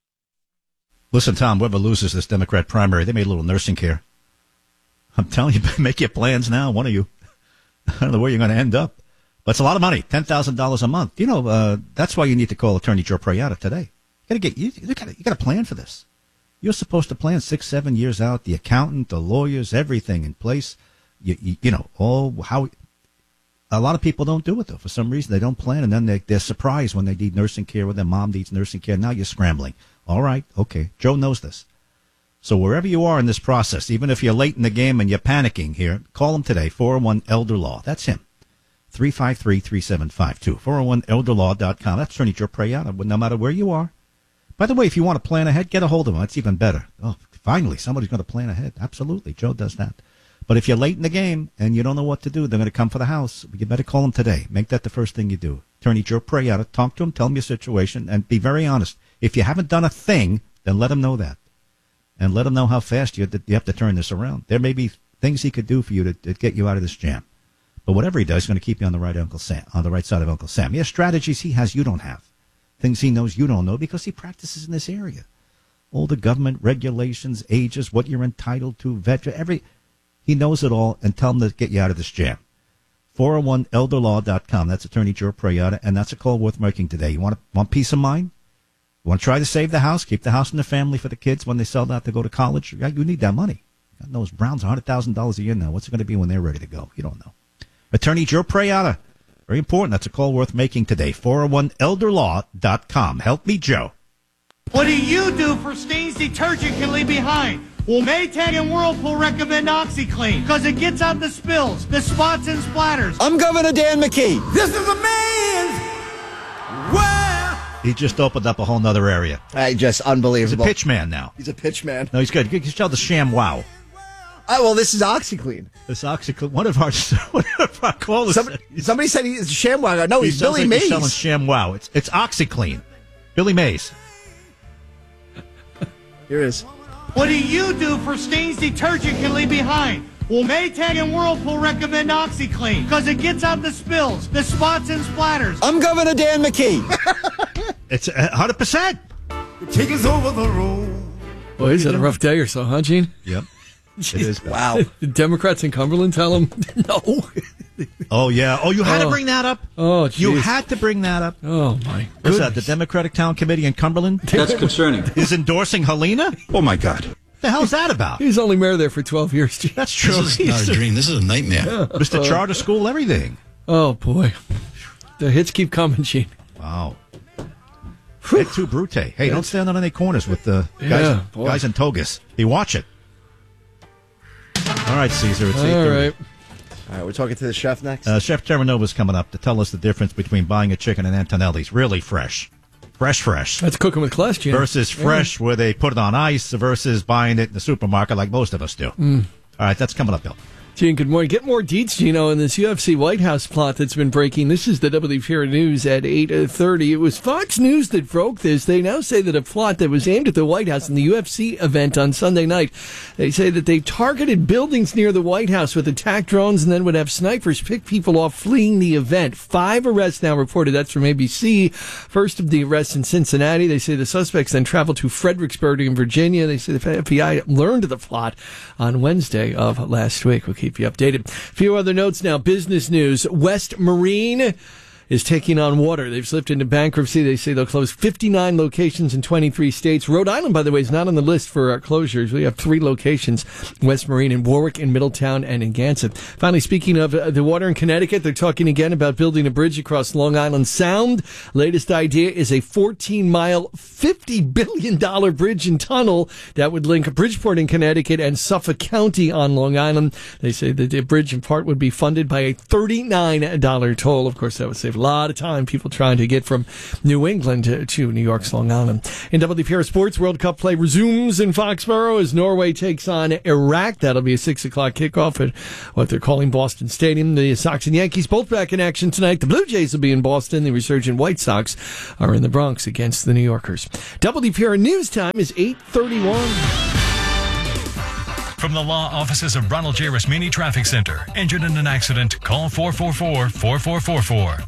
Speaker 1: Listen, Tom, whoever loses this Democrat primary, they made a little nursing care. I'm telling you, make your plans now, one of you. I don't know where you're going to end up. But it's a lot of money, ten thousand dollars a month. You know, uh, that's why you need to call Attorney Joe Prayata today. You got to get you, you got you got to plan for this. You're supposed to plan six, seven years out. The accountant, the lawyers, everything in place. You, you, you know, all how. A lot of people don't do it though. For some reason, they don't plan, and then they, they're surprised when they need nursing care, when their mom needs nursing care. Now you're scrambling. All right, okay. Joe knows this. So wherever you are in this process, even if you're late in the game and you're panicking here, call him today, four oh one Elder Law. That's him, three five three, three seven five two, four oh one elder law dot com. That's Attorney Joe Prayata, no matter where you are. By the way, if you want to plan ahead, get a hold of him. That's even better. Oh, finally, somebody's going to plan ahead. Absolutely, Joe does that. But if you're late in the game and you don't know what to do, they're going to come for the house. You better call him today. Make that the first thing you do. Attorney Joe Prayata, talk to him, tell him your situation, and be very honest. If you haven't done a thing, then let him know that. And let him know how fast you, you have to turn this around. There may be things he could do for you to, to get you out of this jam. But whatever he does, he's going to keep you on the right Uncle Sam, on the right side of Uncle Sam. He has strategies he has you don't have. Things he knows you don't know because he practices in this area. All the government regulations, ages, what you're entitled to, veteran, every he knows it all, and tell him to get you out of this jam. four oh one elder law dot com. That's Attorney Joe Prayata, and that's a call worth making today. You want want peace of mind? You want to try to save the house, keep the house in the family for the kids when they sell that to go to college? You need that money. God knows, Brown's one hundred thousand dollars a year now. What's it going to be when they're ready to go? You don't know. Attorney Joe Prayata. Very important. That's a call worth making today. four oh one elder law dot com. Help me, Joe.
Speaker 23: What do you do for stains detergent can leave behind? Well, Maytag and Whirlpool recommend OxyClean because it gets out the spills, the spots and splatters.
Speaker 10: I'm Governor Dan McKee.
Speaker 23: This is a man's world.
Speaker 1: He just opened up a whole nother area.
Speaker 3: I just unbelievable.
Speaker 1: He's a pitch man now.
Speaker 3: He's a pitch man.
Speaker 1: No, he's good. You can tell the sham wow.
Speaker 3: Oh, well, this is OxyClean.
Speaker 1: This OxyClean. One of our, one of our callers.
Speaker 3: Somebody, somebody said he's ShamWow. No,
Speaker 1: he
Speaker 3: he's Billy
Speaker 1: like
Speaker 3: Mays.
Speaker 1: He's selling ShamWow. It's, it's OxyClean. Billy Mays.
Speaker 3: Here it is.
Speaker 23: What do you do for stains detergent can leave behind? Well, Maytag and Whirlpool recommend OxyClean because it gets out the spills, the spots and splatters.
Speaker 10: I'm Governor Dan McKee.
Speaker 1: It's one hundred percent.
Speaker 23: Take us over the road.
Speaker 2: Boy, is that a rough day or so, huh, Gene?
Speaker 1: Yep. It is.
Speaker 3: Wow.
Speaker 2: The Democrats in Cumberland tell them no.
Speaker 1: Oh, yeah. Oh, you had
Speaker 2: Oh.
Speaker 1: to bring that up?
Speaker 2: Oh, geez.
Speaker 1: You had to bring that up?
Speaker 2: Oh, my
Speaker 1: What's that, the Democratic Town Committee in Cumberland?
Speaker 10: That's concerning.
Speaker 1: Is endorsing Helena?
Speaker 5: Oh, my God.
Speaker 1: What the hell's that about?
Speaker 2: He was only mayor there for twelve years, Gene.
Speaker 1: That's true.
Speaker 5: This is not a dream. This is a nightmare.
Speaker 1: Mister Charter School, everything.
Speaker 2: Oh, boy. The hits keep coming, Gene.
Speaker 1: Wow. Et tu, Brute. Hey, don't stand on any corners with the guys,
Speaker 2: Yeah, boy.
Speaker 1: guys in togas. You watch it. All right, Caesar. It's
Speaker 2: All
Speaker 1: eight thirty.
Speaker 2: right.
Speaker 3: All right, we're talking to the chef next.
Speaker 1: Uh, Chef Terranova's coming up to tell us the difference between buying a chicken and Antonelli's. Really fresh. Fresh, fresh.
Speaker 2: That's cooking with class, Gene.
Speaker 1: Versus fresh, where they put it on ice, versus buying it in the supermarket like most of us do.
Speaker 2: Mm.
Speaker 1: All right, that's coming up, Bill.
Speaker 2: Gene, good morning. Get more deets, Gino, in this U F C White House plot that's been breaking. This is the W P R News at eight thirty. It was Fox News that broke this. They now say that a plot that was aimed at the White House in the U F C event on Sunday night, they say that they targeted buildings near the White House with attack drones and then would have snipers pick people off fleeing the event. Five arrests now reported. That's from A B C. First of the arrests in Cincinnati. They say the suspects then traveled to Fredericksburg in Virginia. They say the F B I learned of the plot on Wednesday of last week. We'll keep you updated. A few other notes now. Business news. West Marine is taking on water. They've slipped into bankruptcy. They say they'll close fifty-nine locations in twenty-three states. Rhode Island, by the way, is not on the list for uh, closures. We have three locations, West Marine in Warwick, in Middletown, and in Gansett. Finally, speaking of uh, the water in Connecticut, they're talking again about building a bridge across Long Island Sound. Latest idea is a fourteen-mile, fifty billion dollars bridge and tunnel that would link Bridgeport in Connecticut and Suffolk County on Long Island. They say that the bridge in part would be funded by a thirty-nine dollars toll. Of course, that would save a lot of time people trying to get from New England to, to New York's Long Island. In W P R Sports, World Cup play resumes in Foxborough as Norway takes on Iraq. That'll be a six o'clock kickoff at what they're calling Boston Stadium. The Sox and Yankees both back in action tonight. The Blue Jays will be in Boston. The resurgent White Sox are in the Bronx against the New Yorkers. W P R News time is eight thirty-one.
Speaker 7: From the law offices of Ronald J. Rasmini Traffic Center. Injured in an accident? Call four four four, four four four four.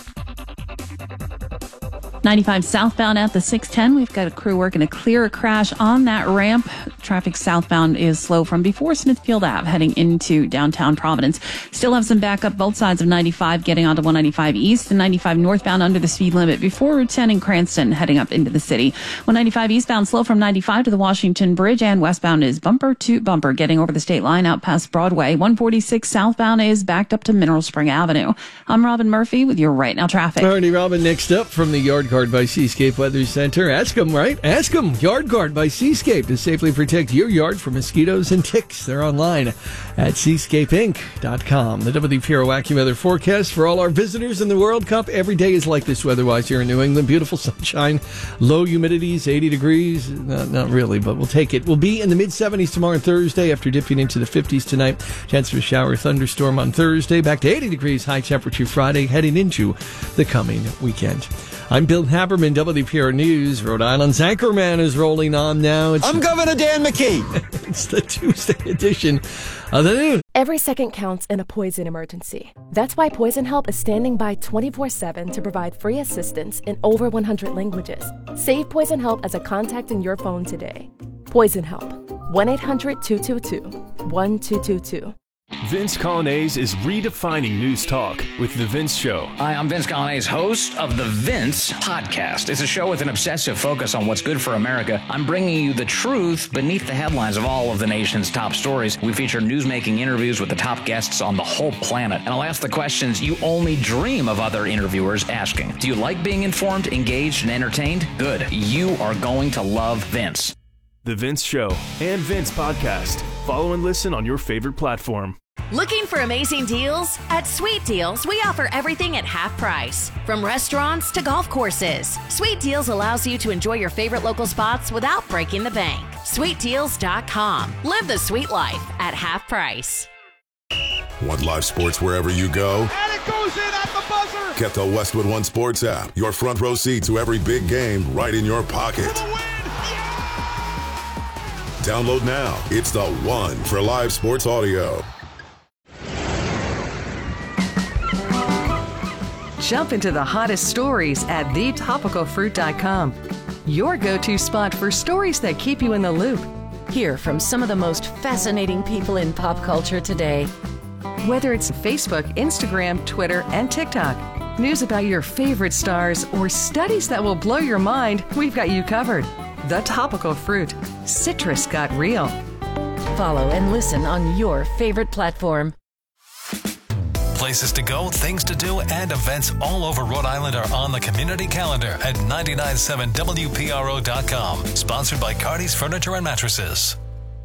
Speaker 8: ninety-five southbound at the six ten. We've got a crew working to clear a crash on that ramp. Traffic southbound is slow from before Smithfield Ave heading into downtown Providence. Still have some backup both sides of ninety-five getting onto one ninety-five east and ninety-five northbound under the speed limit before Route ten in Cranston heading up into the city. one ninety-five eastbound slow from ninety-five to the Washington Bridge, and westbound is bumper to bumper getting over the state line out past Broadway. one forty-six southbound is backed up to Mineral Spring Avenue. I'm Robin Murphy with your Right Now traffic.
Speaker 2: Alrighty, Robin, next up from the Yard Guard by Seascape Weather Center. Ask them, right? Ask them. Yard Guard by Seascape to safely protect your yard from mosquitoes and ticks. They're online at seascape inc dot com. The W P R Wacky Weather forecast for all our visitors in the World Cup. Every day is like this weather-wise here in New England. Beautiful sunshine, low humidities, eighty degrees. Not, not really, but we'll take it. We'll be in the mid-seventies tomorrow and Thursday after dipping into the fifties tonight. Chance for a shower thunderstorm on Thursday. Back to eighty degrees, high temperature Friday, heading into the coming weekend. I'm Bill Haberman, W P R News. Rhode Island's Anchorman is rolling on now. It's
Speaker 10: I'm Governor Dan McKee.
Speaker 2: It's the Tuesday edition of the news.
Speaker 6: Every second counts in a poison emergency. That's why Poison Help is standing by twenty-four seven to provide free assistance in over one hundred languages. Save Poison Help as a contact in your phone today. Poison Help. one eight hundred two two two one two two two.
Speaker 20: Vince Colonnese is redefining news talk with The Vince Show.
Speaker 24: Hi, I'm Vince Colonnese, host of The Vince Podcast. It's a show with an obsessive focus on what's good for America. I'm bringing you the truth beneath the headlines of all of the nation's top stories. We feature news-making interviews with the top guests on the whole planet. And I'll ask the questions you only dream of other interviewers asking. Do you like being informed, engaged, and entertained? Good. You are going to love Vince.
Speaker 20: The Vince Show and Vince Podcast. Follow and listen on your favorite platform.
Speaker 17: Looking for amazing deals? At Sweet Deals, we offer everything at half price. From restaurants to golf courses, Sweet Deals allows you to enjoy your favorite local spots without breaking the bank. sweet deals dot com. Live the sweet life at half price.
Speaker 9: Want live sports wherever you go?
Speaker 23: And it goes in at the buzzer.
Speaker 9: Get the Westwood One Sports app. Your front row seat to every big game right in your pocket.
Speaker 23: For the win.
Speaker 9: Download now. It's the one for live sports audio.
Speaker 11: Jump into the hottest stories at the topical fruit dot com. Your go-to spot for stories that keep you in the loop.
Speaker 19: Hear from some of the most fascinating people in pop culture today.
Speaker 11: Whether it's Facebook, Instagram, Twitter, and TikTok, news about your favorite stars, or studies that will blow your mind, we've got you covered. The Topical Fruit. Citrus got real.
Speaker 19: Follow and listen on your favorite platform.
Speaker 4: Places to go, things to do, and events all over Rhode Island are on the community calendar at nine nine seven W P R O dot com. Sponsored by Cardi's Furniture and Mattresses.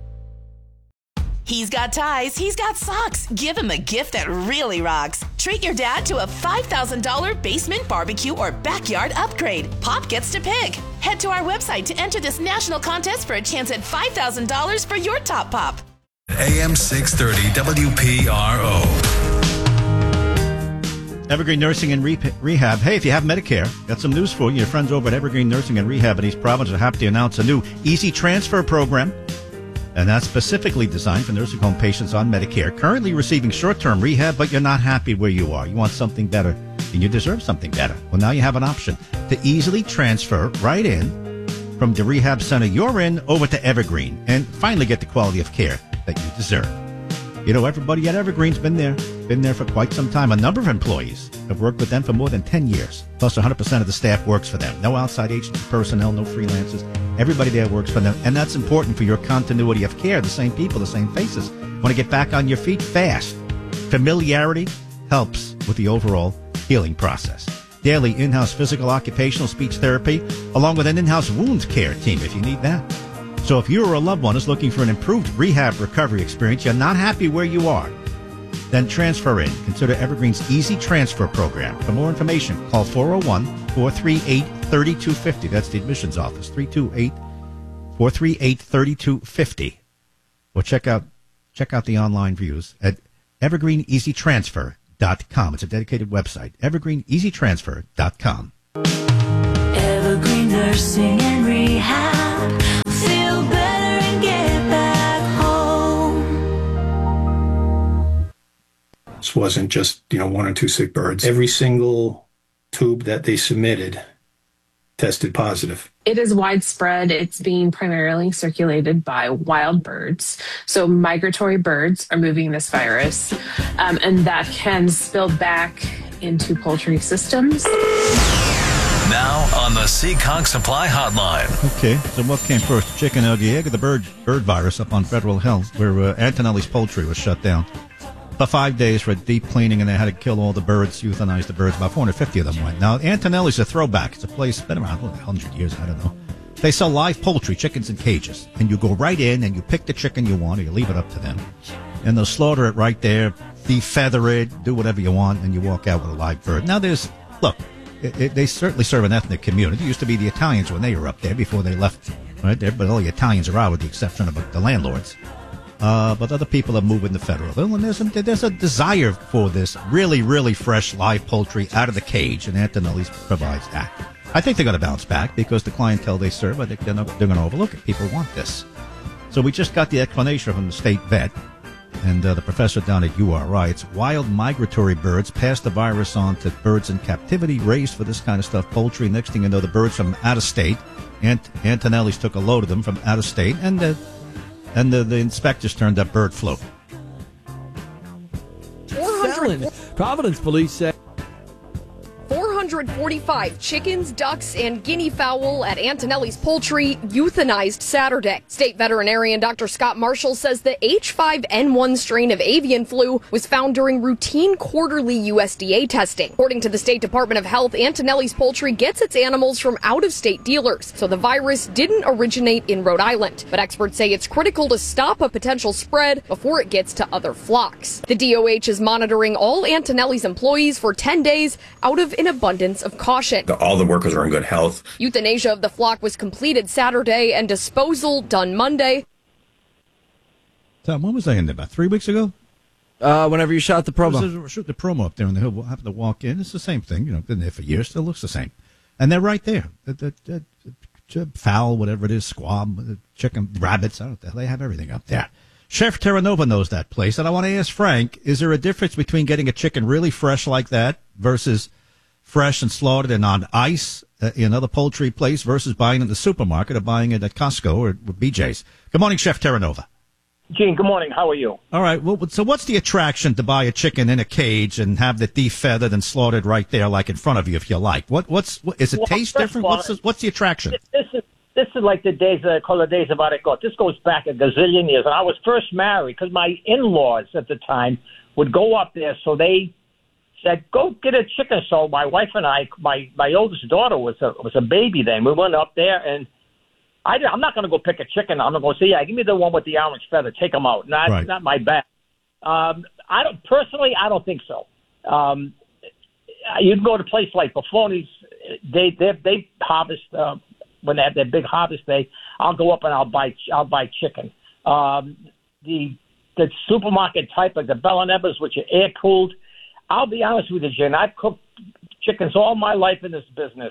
Speaker 17: He's got ties, he's got socks. Give him a gift that really rocks. Treat your dad to a five thousand dollars basement barbecue or backyard upgrade. Pop gets to pick. Head to our website to enter this national contest for a chance at five thousand dollars for your top pop.
Speaker 4: A M six thirty W P R O.
Speaker 1: Evergreen Nursing and Re- Rehab. Hey, if you have Medicare, got some news for you. Your friends over at Evergreen Nursing and Rehab in East Providence are happy to announce a new Easy Transfer program. And that's specifically designed for nursing home patients on Medicare, currently receiving short-term rehab, but you're not happy where you are. You want something better, and you deserve something better. Well, now you have an option to easily transfer right in from the rehab center you're in over to Evergreen and finally get the quality of care that you deserve. You know, everybody at Evergreen's been there, been there for quite some time. A number of employees have worked with them for more than ten years. Plus, one hundred percent of the staff works for them. No outside agency personnel, no freelancers. Everybody there works for them. And that's important for your continuity of care. The same people, the same faces. Want to get back on your feet fast. Familiarity helps with the overall healing process. Daily in-house physical, occupational, speech therapy, along with an in-house wound care team if you need that. So if you or a loved one is looking for an improved rehab recovery experience, you're not happy where you are, then transfer in. Consider Evergreen's Easy Transfer Program. For more information, call four oh one, four three eight, three two five oh. That's the admissions office, three two eight, four three eight, three two five oh. Or check out, check out the online views at evergreen easy transfer dot com. It's a dedicated website, evergreen easy transfer dot com.
Speaker 12: Evergreen Nursing and Rehab. Feel better and get back home.
Speaker 13: This wasn't just, you know, one or two sick birds. Every single tube that they submitted tested positive.
Speaker 25: It is widespread. It's being primarily circulated by wild birds. So migratory birds are moving this virus, um, and that can spill back into poultry systems.
Speaker 4: Now on the Seekonk Supply Hotline.
Speaker 1: Okay, so what came first, the chicken or the egg, or the bird bird virus up on Federal Hill, where uh, Antonelli's Poultry was shut down for five days for deep cleaning, and they had to kill all the birds, euthanize the birds. About four hundred fifty of them went. Now, Antonelli's a throwback. It's a place been around one hundred years, I don't know. They sell live poultry, chickens in cages, and you go right in and you pick the chicken you want, or you leave it up to them, and they'll slaughter it right there, defeather it, do whatever you want, and you walk out with a live bird. Now, there's, look, It, it, they certainly serve an ethnic community. It used to be the Italians when they were up there before they left, right there. But all the Italians are out with the exception of the landlords. Uh, but other people have moved into Federal Hill, and there's a, there's a desire for this really, really fresh live poultry out of the cage, and Antonelli's provides that. I think they're going to bounce back because the clientele they serve, I think they're, not, they're going to overlook it. People want this. So we just got the explanation from the state vet. And uh, the professor down at U R I, it's wild migratory birds pass the virus on to birds in captivity, raised for this kind of stuff, poultry. Next thing you know, the birds from out of state, Ant- Antonelli's took a load of them from out of state, and, uh, and the, the inspectors turned up bird flu.
Speaker 2: Felon. Providence police say
Speaker 26: four hundred forty-five chickens, ducks, and guinea fowl at Antonelli's Poultry euthanized Saturday. State veterinarian Doctor Scott Marshall says the H five N one strain of avian flu was found during routine quarterly U S D A testing. According to the State Department of Health, Antonelli's Poultry gets its animals from out-of-state dealers, so the virus didn't originate in Rhode Island. But experts say it's critical to stop a potential spread before it gets to other flocks. The D O H is monitoring all Antonelli's employees for ten days out of an abundance abundance of caution.
Speaker 14: All the workers are in good health.
Speaker 26: Euthanasia of the flock was completed Saturday and disposal done Monday.
Speaker 1: Tom, when was I in there? About three weeks ago?
Speaker 3: Uh, whenever you shot the promo.
Speaker 1: Shoot the promo up there on the hill. We'll have to walk in. It's the same thing. You know, been there for years. Still looks the same. And they're right there. The, the, the, the fowl, whatever it is, squab, chicken, rabbits. I don't know what the hell. They have everything up there. Chef Terranova knows that place. And I want to ask Frank, is there a difference between getting a chicken really fresh like that versus fresh and slaughtered and on ice uh, in another poultry place versus buying it in the supermarket or buying it at Costco or B J's? Good morning, Chef Terranova.
Speaker 15: Gene, good morning. How are you?
Speaker 1: All right. Well, so what's the attraction to buy a chicken in a cage and have it defeathered and slaughtered right there, like in front of you, if you like? What? What's? What, is it
Speaker 15: well,
Speaker 1: taste different?
Speaker 15: All,
Speaker 1: what's the, What's the attraction?
Speaker 15: This is this is like the days that I call the days of Aricot. This goes back a gazillion years. And I was first married because my in-laws at the time would go up there, so they said, "Go get a chicken." So my wife and I, my my oldest daughter was a was a baby then. We went up there and. I, I'm not going to go pick a chicken. I'm going to go say, yeah, give me the one with the orange feather. Take them out. Not, right. not my bag. Um, I don't personally. I don't think so. Um, you can go to a place like Buffoni's. They they they harvest uh, when they have their big harvest day. I'll go up and I'll buy I'll buy chicken. Um, the the supermarket type like the Bell and Evers, which are air cooled. I'll be honest with you, Jen. I've cooked chickens all my life in this business.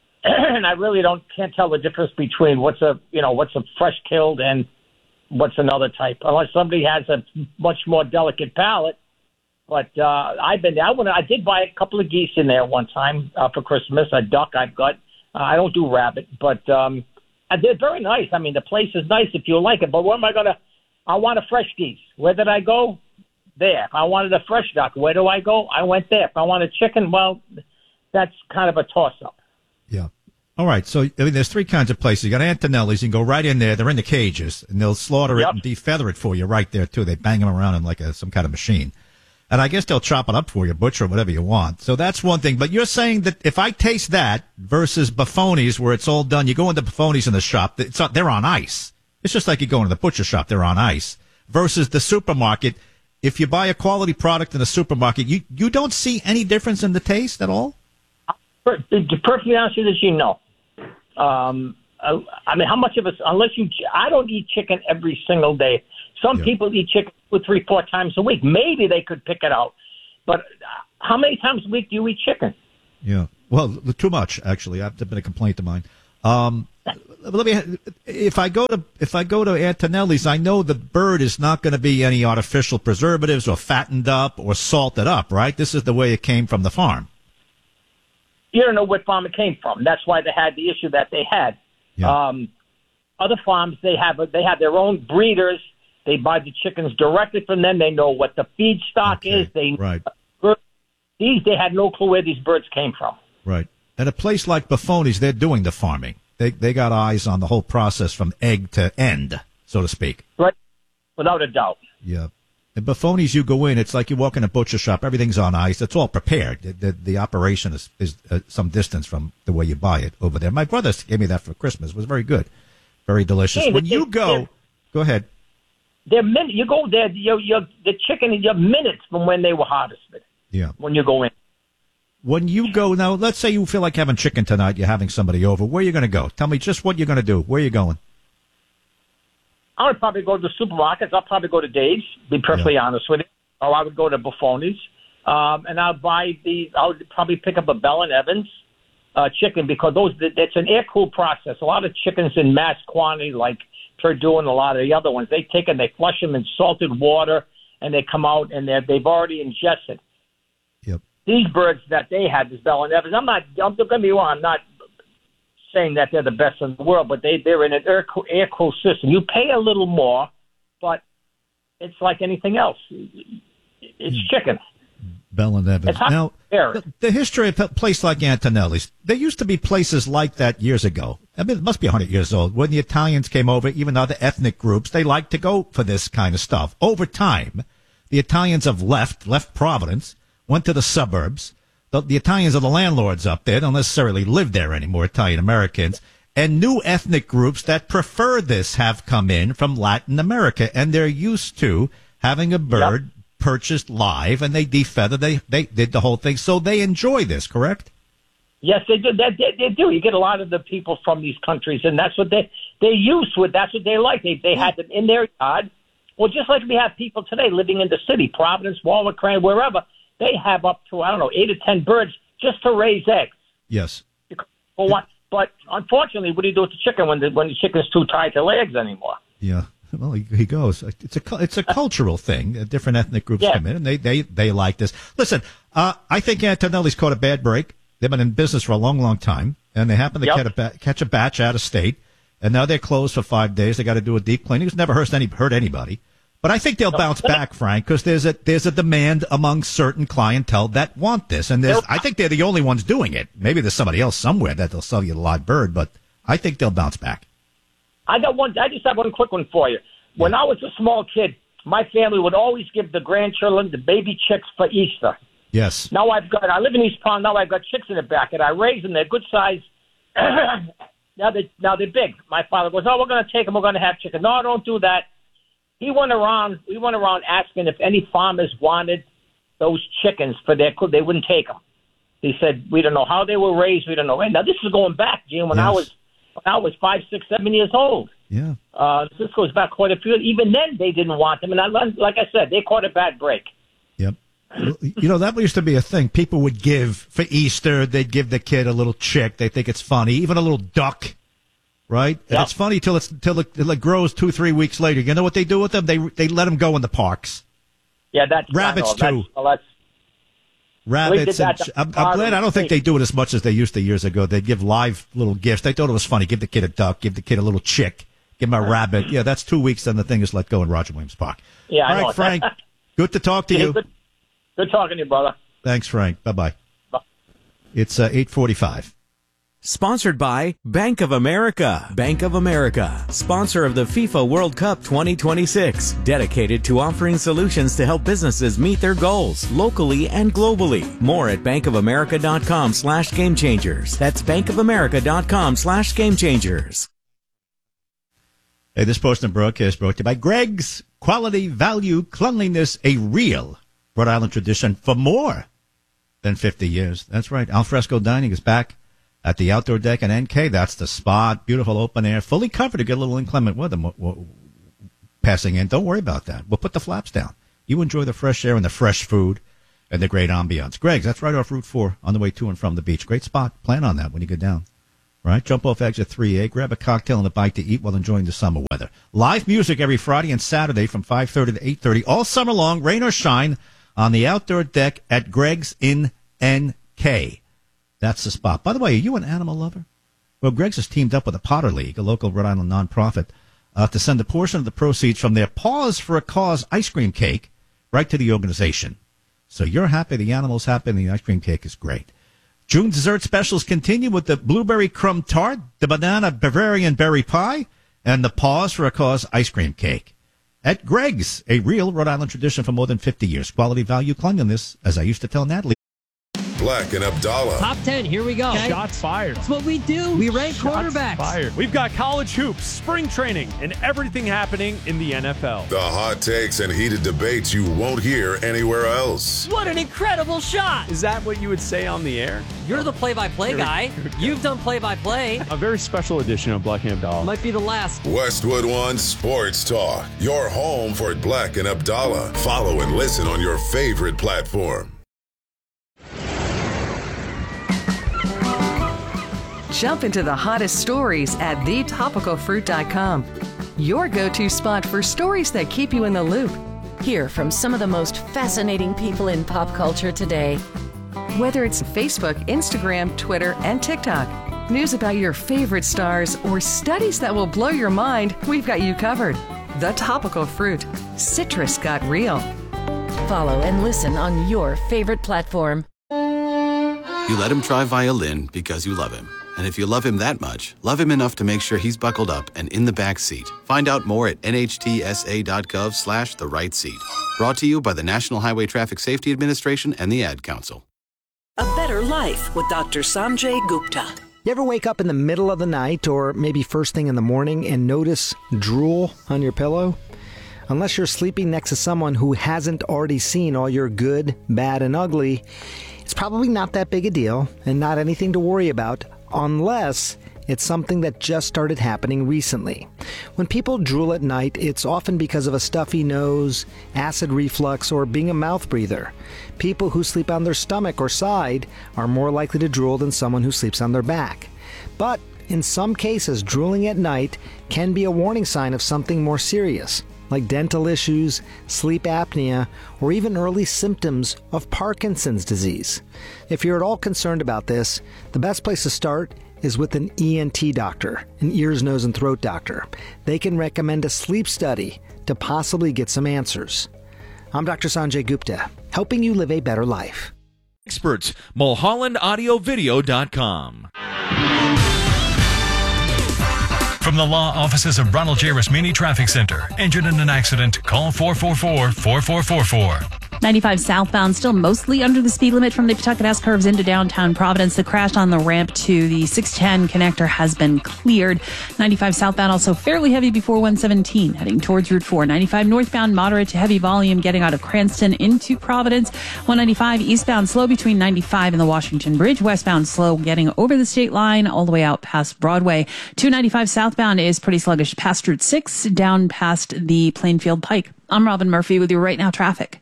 Speaker 15: And I really don't can't tell the difference between what's a you know what's a fresh killed and what's another type, unless somebody has a much more delicate palate. But uh, I've been I went I did buy a couple of geese in there one time uh, for Christmas. A duck I've got. Uh, I don't do rabbit, but um, they're very nice. I mean, the place is nice if you like it. But where am I gonna? I want a fresh geese. Where did I go? There. If I wanted a fresh duck, where do I go? I went there. If I want a chicken, well, that's kind of a toss up.
Speaker 1: Yeah. All right. So, I mean, there's three kinds of places. You got Antonelli's. You can go right in there. They're in the cages, and they'll slaughter
Speaker 15: yep.
Speaker 1: it and defeather it for you right there, too. They bang them around in like a, some kind of machine. And I guess they'll chop it up for you, butcher, whatever you want. So that's one thing. But you're saying that if I taste that versus Buffoni's, where it's all done, you go into Buffoni's in the shop, it's on, they're on ice. It's just like you go into the butcher shop, they're on ice. Versus the supermarket, if you buy a quality product in the supermarket, you, you don't see any difference in the taste at all?
Speaker 15: To be perfectly honest with you, no. Um, I mean, how much of us, unless you, I don't eat chicken every single day. Some yeah. people eat chicken two, three, four times a week. Maybe they could pick it out. But how many times a week do you eat chicken?
Speaker 1: Yeah. Well, too much, actually. That's been a complaint of mine. Um, let me, if I go to, if I go to Antonelli's, I know the bird is not going to be any artificial preservatives or fattened up or salted up, right? This is the way it came from the farm.
Speaker 15: You don't know what farm it came from. That's why they had the issue that they had. Yeah. Um, other farms, they have they have their own breeders. They buy the chickens directly from them. They know what the feed stock okay. is. They
Speaker 1: right.
Speaker 15: These they had no clue where these birds came from.
Speaker 1: Right. At a place like Buffoni's, they're doing the farming. They they got eyes on the whole process from egg to end, so to speak.
Speaker 15: Right. Without a doubt.
Speaker 1: Yeah. At Buffoni's, you go in, it's like you walk in a butcher shop. Everything's on ice. It's all prepared. The, the, the operation is, is uh, some distance from the way you buy it over there. My brother gave me that for Christmas. It was very good. Very delicious.
Speaker 15: Hey,
Speaker 1: when you go, go ahead.
Speaker 15: They're min- you go there, you're, you're, the chicken, you're minutes from when they were harvested.
Speaker 1: Yeah.
Speaker 15: When you go in.
Speaker 1: When you go, now, let's say you feel like having chicken tonight, you're having somebody over. Where are you going to go? Tell me just what you're going to do. Where are you going?
Speaker 15: I would probably go to the supermarkets. I'll probably go to Dave's, be perfectly yeah. honest with you. Or I would go to Buffoni's. Um, and I'll buy the, I would probably pick up a Bell and Evans uh, chicken because those, it's an air-cooled process. A lot of chickens in mass quantity, like Purdue and a lot of the other ones, they take and they flush them in salted water and they come out and they're, they've already ingested.
Speaker 1: Yep.
Speaker 15: These birds that they had, this Bell and Evans, I'm not, don't get me wrong, I'm not saying that they're the best in the world, but they, they're in an air, air cool system. You pay a little more, but it's like anything else. It's mm. chicken.
Speaker 1: Bell and Evans. Now, the, the history of a place like Antonelli's, there used to be places like that years ago. I mean, it must be one hundred years old. When the Italians came over, even other ethnic groups, they liked to go for this kind of stuff. Over time, the Italians have left, left Providence, went to the suburbs. The, the Italians are the landlords up there, don't necessarily live there anymore, Italian Americans. And new ethnic groups that prefer this have come in from Latin America, and they're used to having a bird yep. purchased live, and they defeather, they, they did the whole thing. So they enjoy this, correct?
Speaker 15: Yes, they do. They, they, they do. You get a lot of the people from these countries, and that's what they they're used to it. That's what they like. They they had them in their yard. Well, just like we have people today living in the city, Providence, Walnut, Crane, wherever, they have up to, I don't know, eight or ten birds just to raise eggs.
Speaker 1: Yes.
Speaker 15: For what? But unfortunately, what do you do with the chicken when the, when the chicken's too tired to lay eggs anymore?
Speaker 1: Yeah. Well, he, he goes. It's a it's a cultural thing. Uh, different ethnic groups
Speaker 15: Yeah.
Speaker 1: come in, and they, they, they like this. Listen, uh, I think Antonelli's caught a bad break. They've been in business for a long, long time, and they happen to
Speaker 15: Yep.
Speaker 1: catch, a ba- catch a batch out of state, and now they're closed for five days. They got to do a deep cleaning. It's never hurt any hurt anybody. But I think they'll bounce back, Frank, because there's a there's a demand among certain clientele that want this, and there's I think they're the only ones doing it. Maybe there's somebody else somewhere that they'll sell you a live bird, but I think they'll bounce back.
Speaker 15: I got one. I just have one quick one for you. When I was a small kid, my family would always give the grandchildren the baby chicks for Easter.
Speaker 1: Yes.
Speaker 15: Now I've got. I live in East Palm. Now I've got chicks in the back, and I raise them. They're good size. now they now they're big. My father goes, "Oh, we're going to take them. We're going to have chicken." No, don't do that. He went around. We went around asking if any farmers wanted those chickens for their cook. They wouldn't take them. He said, "We don't know how they were raised. We don't know." Now this is going back, Jim, when I
Speaker 1: Yes.
Speaker 15: was when I was five, six, seven years old.
Speaker 1: Yeah.
Speaker 15: Uh, this goes back quite a few. Even then, they didn't want them, and I, like I said, they caught a bad break.
Speaker 1: Yep. You know, that used to be a thing. People would give for Easter. They'd give the kid a little chick. They think it's funny, even a little duck. Right? And
Speaker 15: Yep.
Speaker 1: it's funny till it's till it, till it grows two, three weeks later. You know what they do with them? They they let them go in the parks.
Speaker 15: Yeah, that's
Speaker 1: Rabbits,
Speaker 15: I know,
Speaker 1: too.
Speaker 15: That's, well, that's,
Speaker 1: Rabbits.
Speaker 15: did
Speaker 1: And,
Speaker 15: that.
Speaker 1: I'm, I'm glad. I don't think they do it as much as they used to years ago. They'd give live little gifts. They thought it was funny. Give the kid a duck. Give the kid a little chick. Give him a rabbit. Yeah, that's two weeks, then the thing is let go in Roger Williams Park.
Speaker 15: Yeah, I
Speaker 1: All right,
Speaker 15: know.
Speaker 1: Frank. Good to talk to
Speaker 15: Yeah,
Speaker 1: you.
Speaker 15: Good, good talking to you, brother.
Speaker 1: Thanks, Frank. Bye-bye. It's uh, eight forty-five.
Speaker 5: Sponsored by Bank of America. Bank of America, sponsor of the FIFA World Cup twenty twenty-six, dedicated to offering solutions to help businesses meet their goals locally and globally. More at bankofamerica.com slash game changers. That's bankofamerica.com slash game changers.
Speaker 1: Hey, this portion of broadcast brought to you by Greg's Quality, Value, Cleanliness, a real Rhode Island tradition for more than fifty years. That's right. Alfresco Dining is back at the outdoor deck at N K. That's the spot. Beautiful open air, fully covered to get a little inclement weather mo- mo- passing in. Don't worry about that. We'll put the flaps down. You enjoy the fresh air and the fresh food and the great ambiance. Greg's, that's right off Route four on the way to and from the beach. Great spot. Plan on that when you get down. Right? Jump off exit three A, grab a cocktail and a bite to eat while enjoying the summer weather. Live music every Friday and Saturday from five thirty to eight thirty, all summer long, rain or shine, on the outdoor deck at Greg's in N K. That's the spot. By the way, are you an animal lover? Well, Greg's has teamed up with the Potter League, a local Rhode Island nonprofit, uh, to send a portion of the proceeds from their Paws for a Cause ice cream cake right to the organization. So you're happy, the animal's happy, and the ice cream cake is great. June dessert specials continue with the blueberry crumb tart, the banana Bavarian berry pie, and the Paws for a Cause ice cream cake. At Greg's, a real Rhode Island tradition for more than fifty years. Quality, value, cleanliness, as I used to tell Natalie.
Speaker 9: Black and Abdallah.
Speaker 14: Top ten, here we go.
Speaker 16: Shots fired.
Speaker 14: That's what we do. We rank
Speaker 16: Shots
Speaker 14: quarterbacks.
Speaker 16: fired. We've got college hoops, spring training, and everything happening in the N F L.
Speaker 9: The hot takes and heated debates you won't hear anywhere else.
Speaker 14: What an incredible shot.
Speaker 16: Is that what you would say on the air?
Speaker 14: You're the play-by-play guy. You've done play-by-play.
Speaker 16: A very special edition of Black and Abdallah.
Speaker 14: Might be the last.
Speaker 9: Westwood One Sports Talk, your home for Black and Abdallah. Follow and listen on your favorite platform.
Speaker 11: Jump into the hottest stories at the topical fruit dot com. Your go-to spot for stories that keep you in the loop.
Speaker 18: Hear from some of the most fascinating people in pop culture today.
Speaker 11: Whether it's Facebook, Instagram, Twitter, and TikTok, news about your favorite stars, or studies that will blow your mind, we've got you covered. The Topical Fruit. Citrus got real.
Speaker 18: Follow and listen on your favorite platform.
Speaker 21: You let him try violin because you love him. And if you love him that much, love him enough to make sure he's buckled up and in the back seat. Find out more at nhtsa.gov slash the right seat. Brought to you by the National Highway Traffic Safety Administration and the Ad Council.
Speaker 22: A Better Life with Doctor Sanjay Gupta.
Speaker 27: You ever wake up in the middle of the night or maybe first thing in the morning and notice drool on your pillow? Unless you're sleeping next to someone who hasn't already seen all your good, bad, and ugly, it's It's probably not that big a deal and not anything to worry about unless it's something that just started happening recently. When people drool at night, it's often because of a stuffy nose, acid reflux, or being a mouth breather. People who sleep on their stomach or side are more likely to drool than someone who sleeps on their back. But in some cases, drooling at night can be a warning sign of something more serious, like dental issues, sleep apnea, or even early symptoms of Parkinson's disease. If you're at all concerned about this, the best place to start is with an E N T doctor, an ears, nose, and throat doctor. They can recommend a sleep study to possibly get some answers. I'm Doctor Sanjay Gupta, helping you live a better life.
Speaker 6: Experts, mulholland audio video dot com.
Speaker 4: From the law offices of Ronald J. Rasmini Traffic Center. Injured in an accident? Call four four four, four four four four.
Speaker 7: ninety-five southbound still mostly under the speed limit from the Pawtucket S curves into downtown Providence. The crash on the ramp to the six ten connector has been cleared. ninety-five southbound also fairly heavy before one seventeen heading towards Route four. ninety-five northbound moderate to heavy volume getting out of Cranston into Providence. one ninety-five eastbound slow between ninety-five and the Washington Bridge. Westbound slow getting over the state line all the way out past Broadway. two ninety-five southbound is pretty sluggish past Route six down past the Plainfield Pike. I'm Robin Murphy with your Right Now traffic.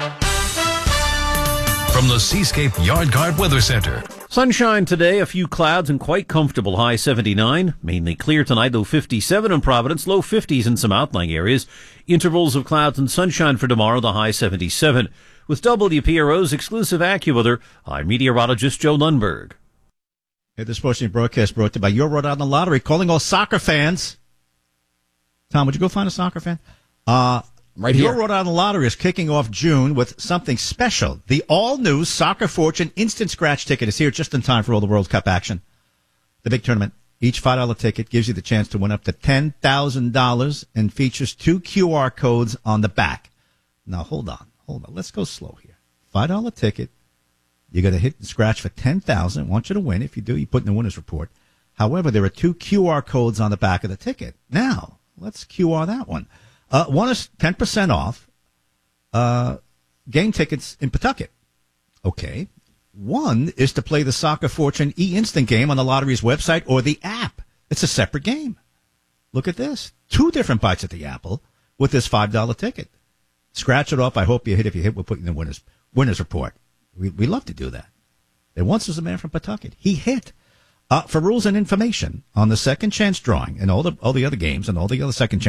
Speaker 4: From the Seascape Yard Guard Weather Center.
Speaker 8: Sunshine today, a few clouds and quite comfortable, high seventy-nine. Mainly clear tonight, low fifty-seven in Providence, low fifties in some outlying areas. Intervals of clouds and sunshine for tomorrow, the high seventy-seven. With W P R O's exclusive AccuWeather, I'm meteorologist Joe Lundberg.
Speaker 1: Hey, this portion of the broadcast brought to you by Your Rhode Island Lottery, calling all soccer fans. Tom, would you go find a soccer fan? Uh,
Speaker 3: Right
Speaker 1: Your
Speaker 3: here.
Speaker 1: Rhode Island Lottery is kicking off June with something special. The all-new Soccer Fortune Instant Scratch Ticket is here just in time for all the World Cup action. The big tournament. Each five dollar ticket gives you the chance to win up to ten thousand dollars and features two Q R codes on the back. Now, hold on. Hold on. Let's go slow here. five dollar ticket. You're going to hit and scratch for ten thousand dollars. I want you to win. If you do, you put in the winner's report. However, there are two Q R codes on the back of the ticket. Now, let's Q R that one. Uh, one is ten percent off uh, game tickets in Pawtucket. Okay. One is to play the Soccer Fortune e-instant game on the lottery's website or the app. It's a separate game. Look at this. Two different bites at the apple with this five dollar ticket. Scratch it off. I hope you hit. If you hit, we'll put you in the winner's, winner's report. We, we love to do that. There once was a man from Pawtucket. He hit. Uh, for rules and information on the second chance drawing and all the all the other games and all the other second chance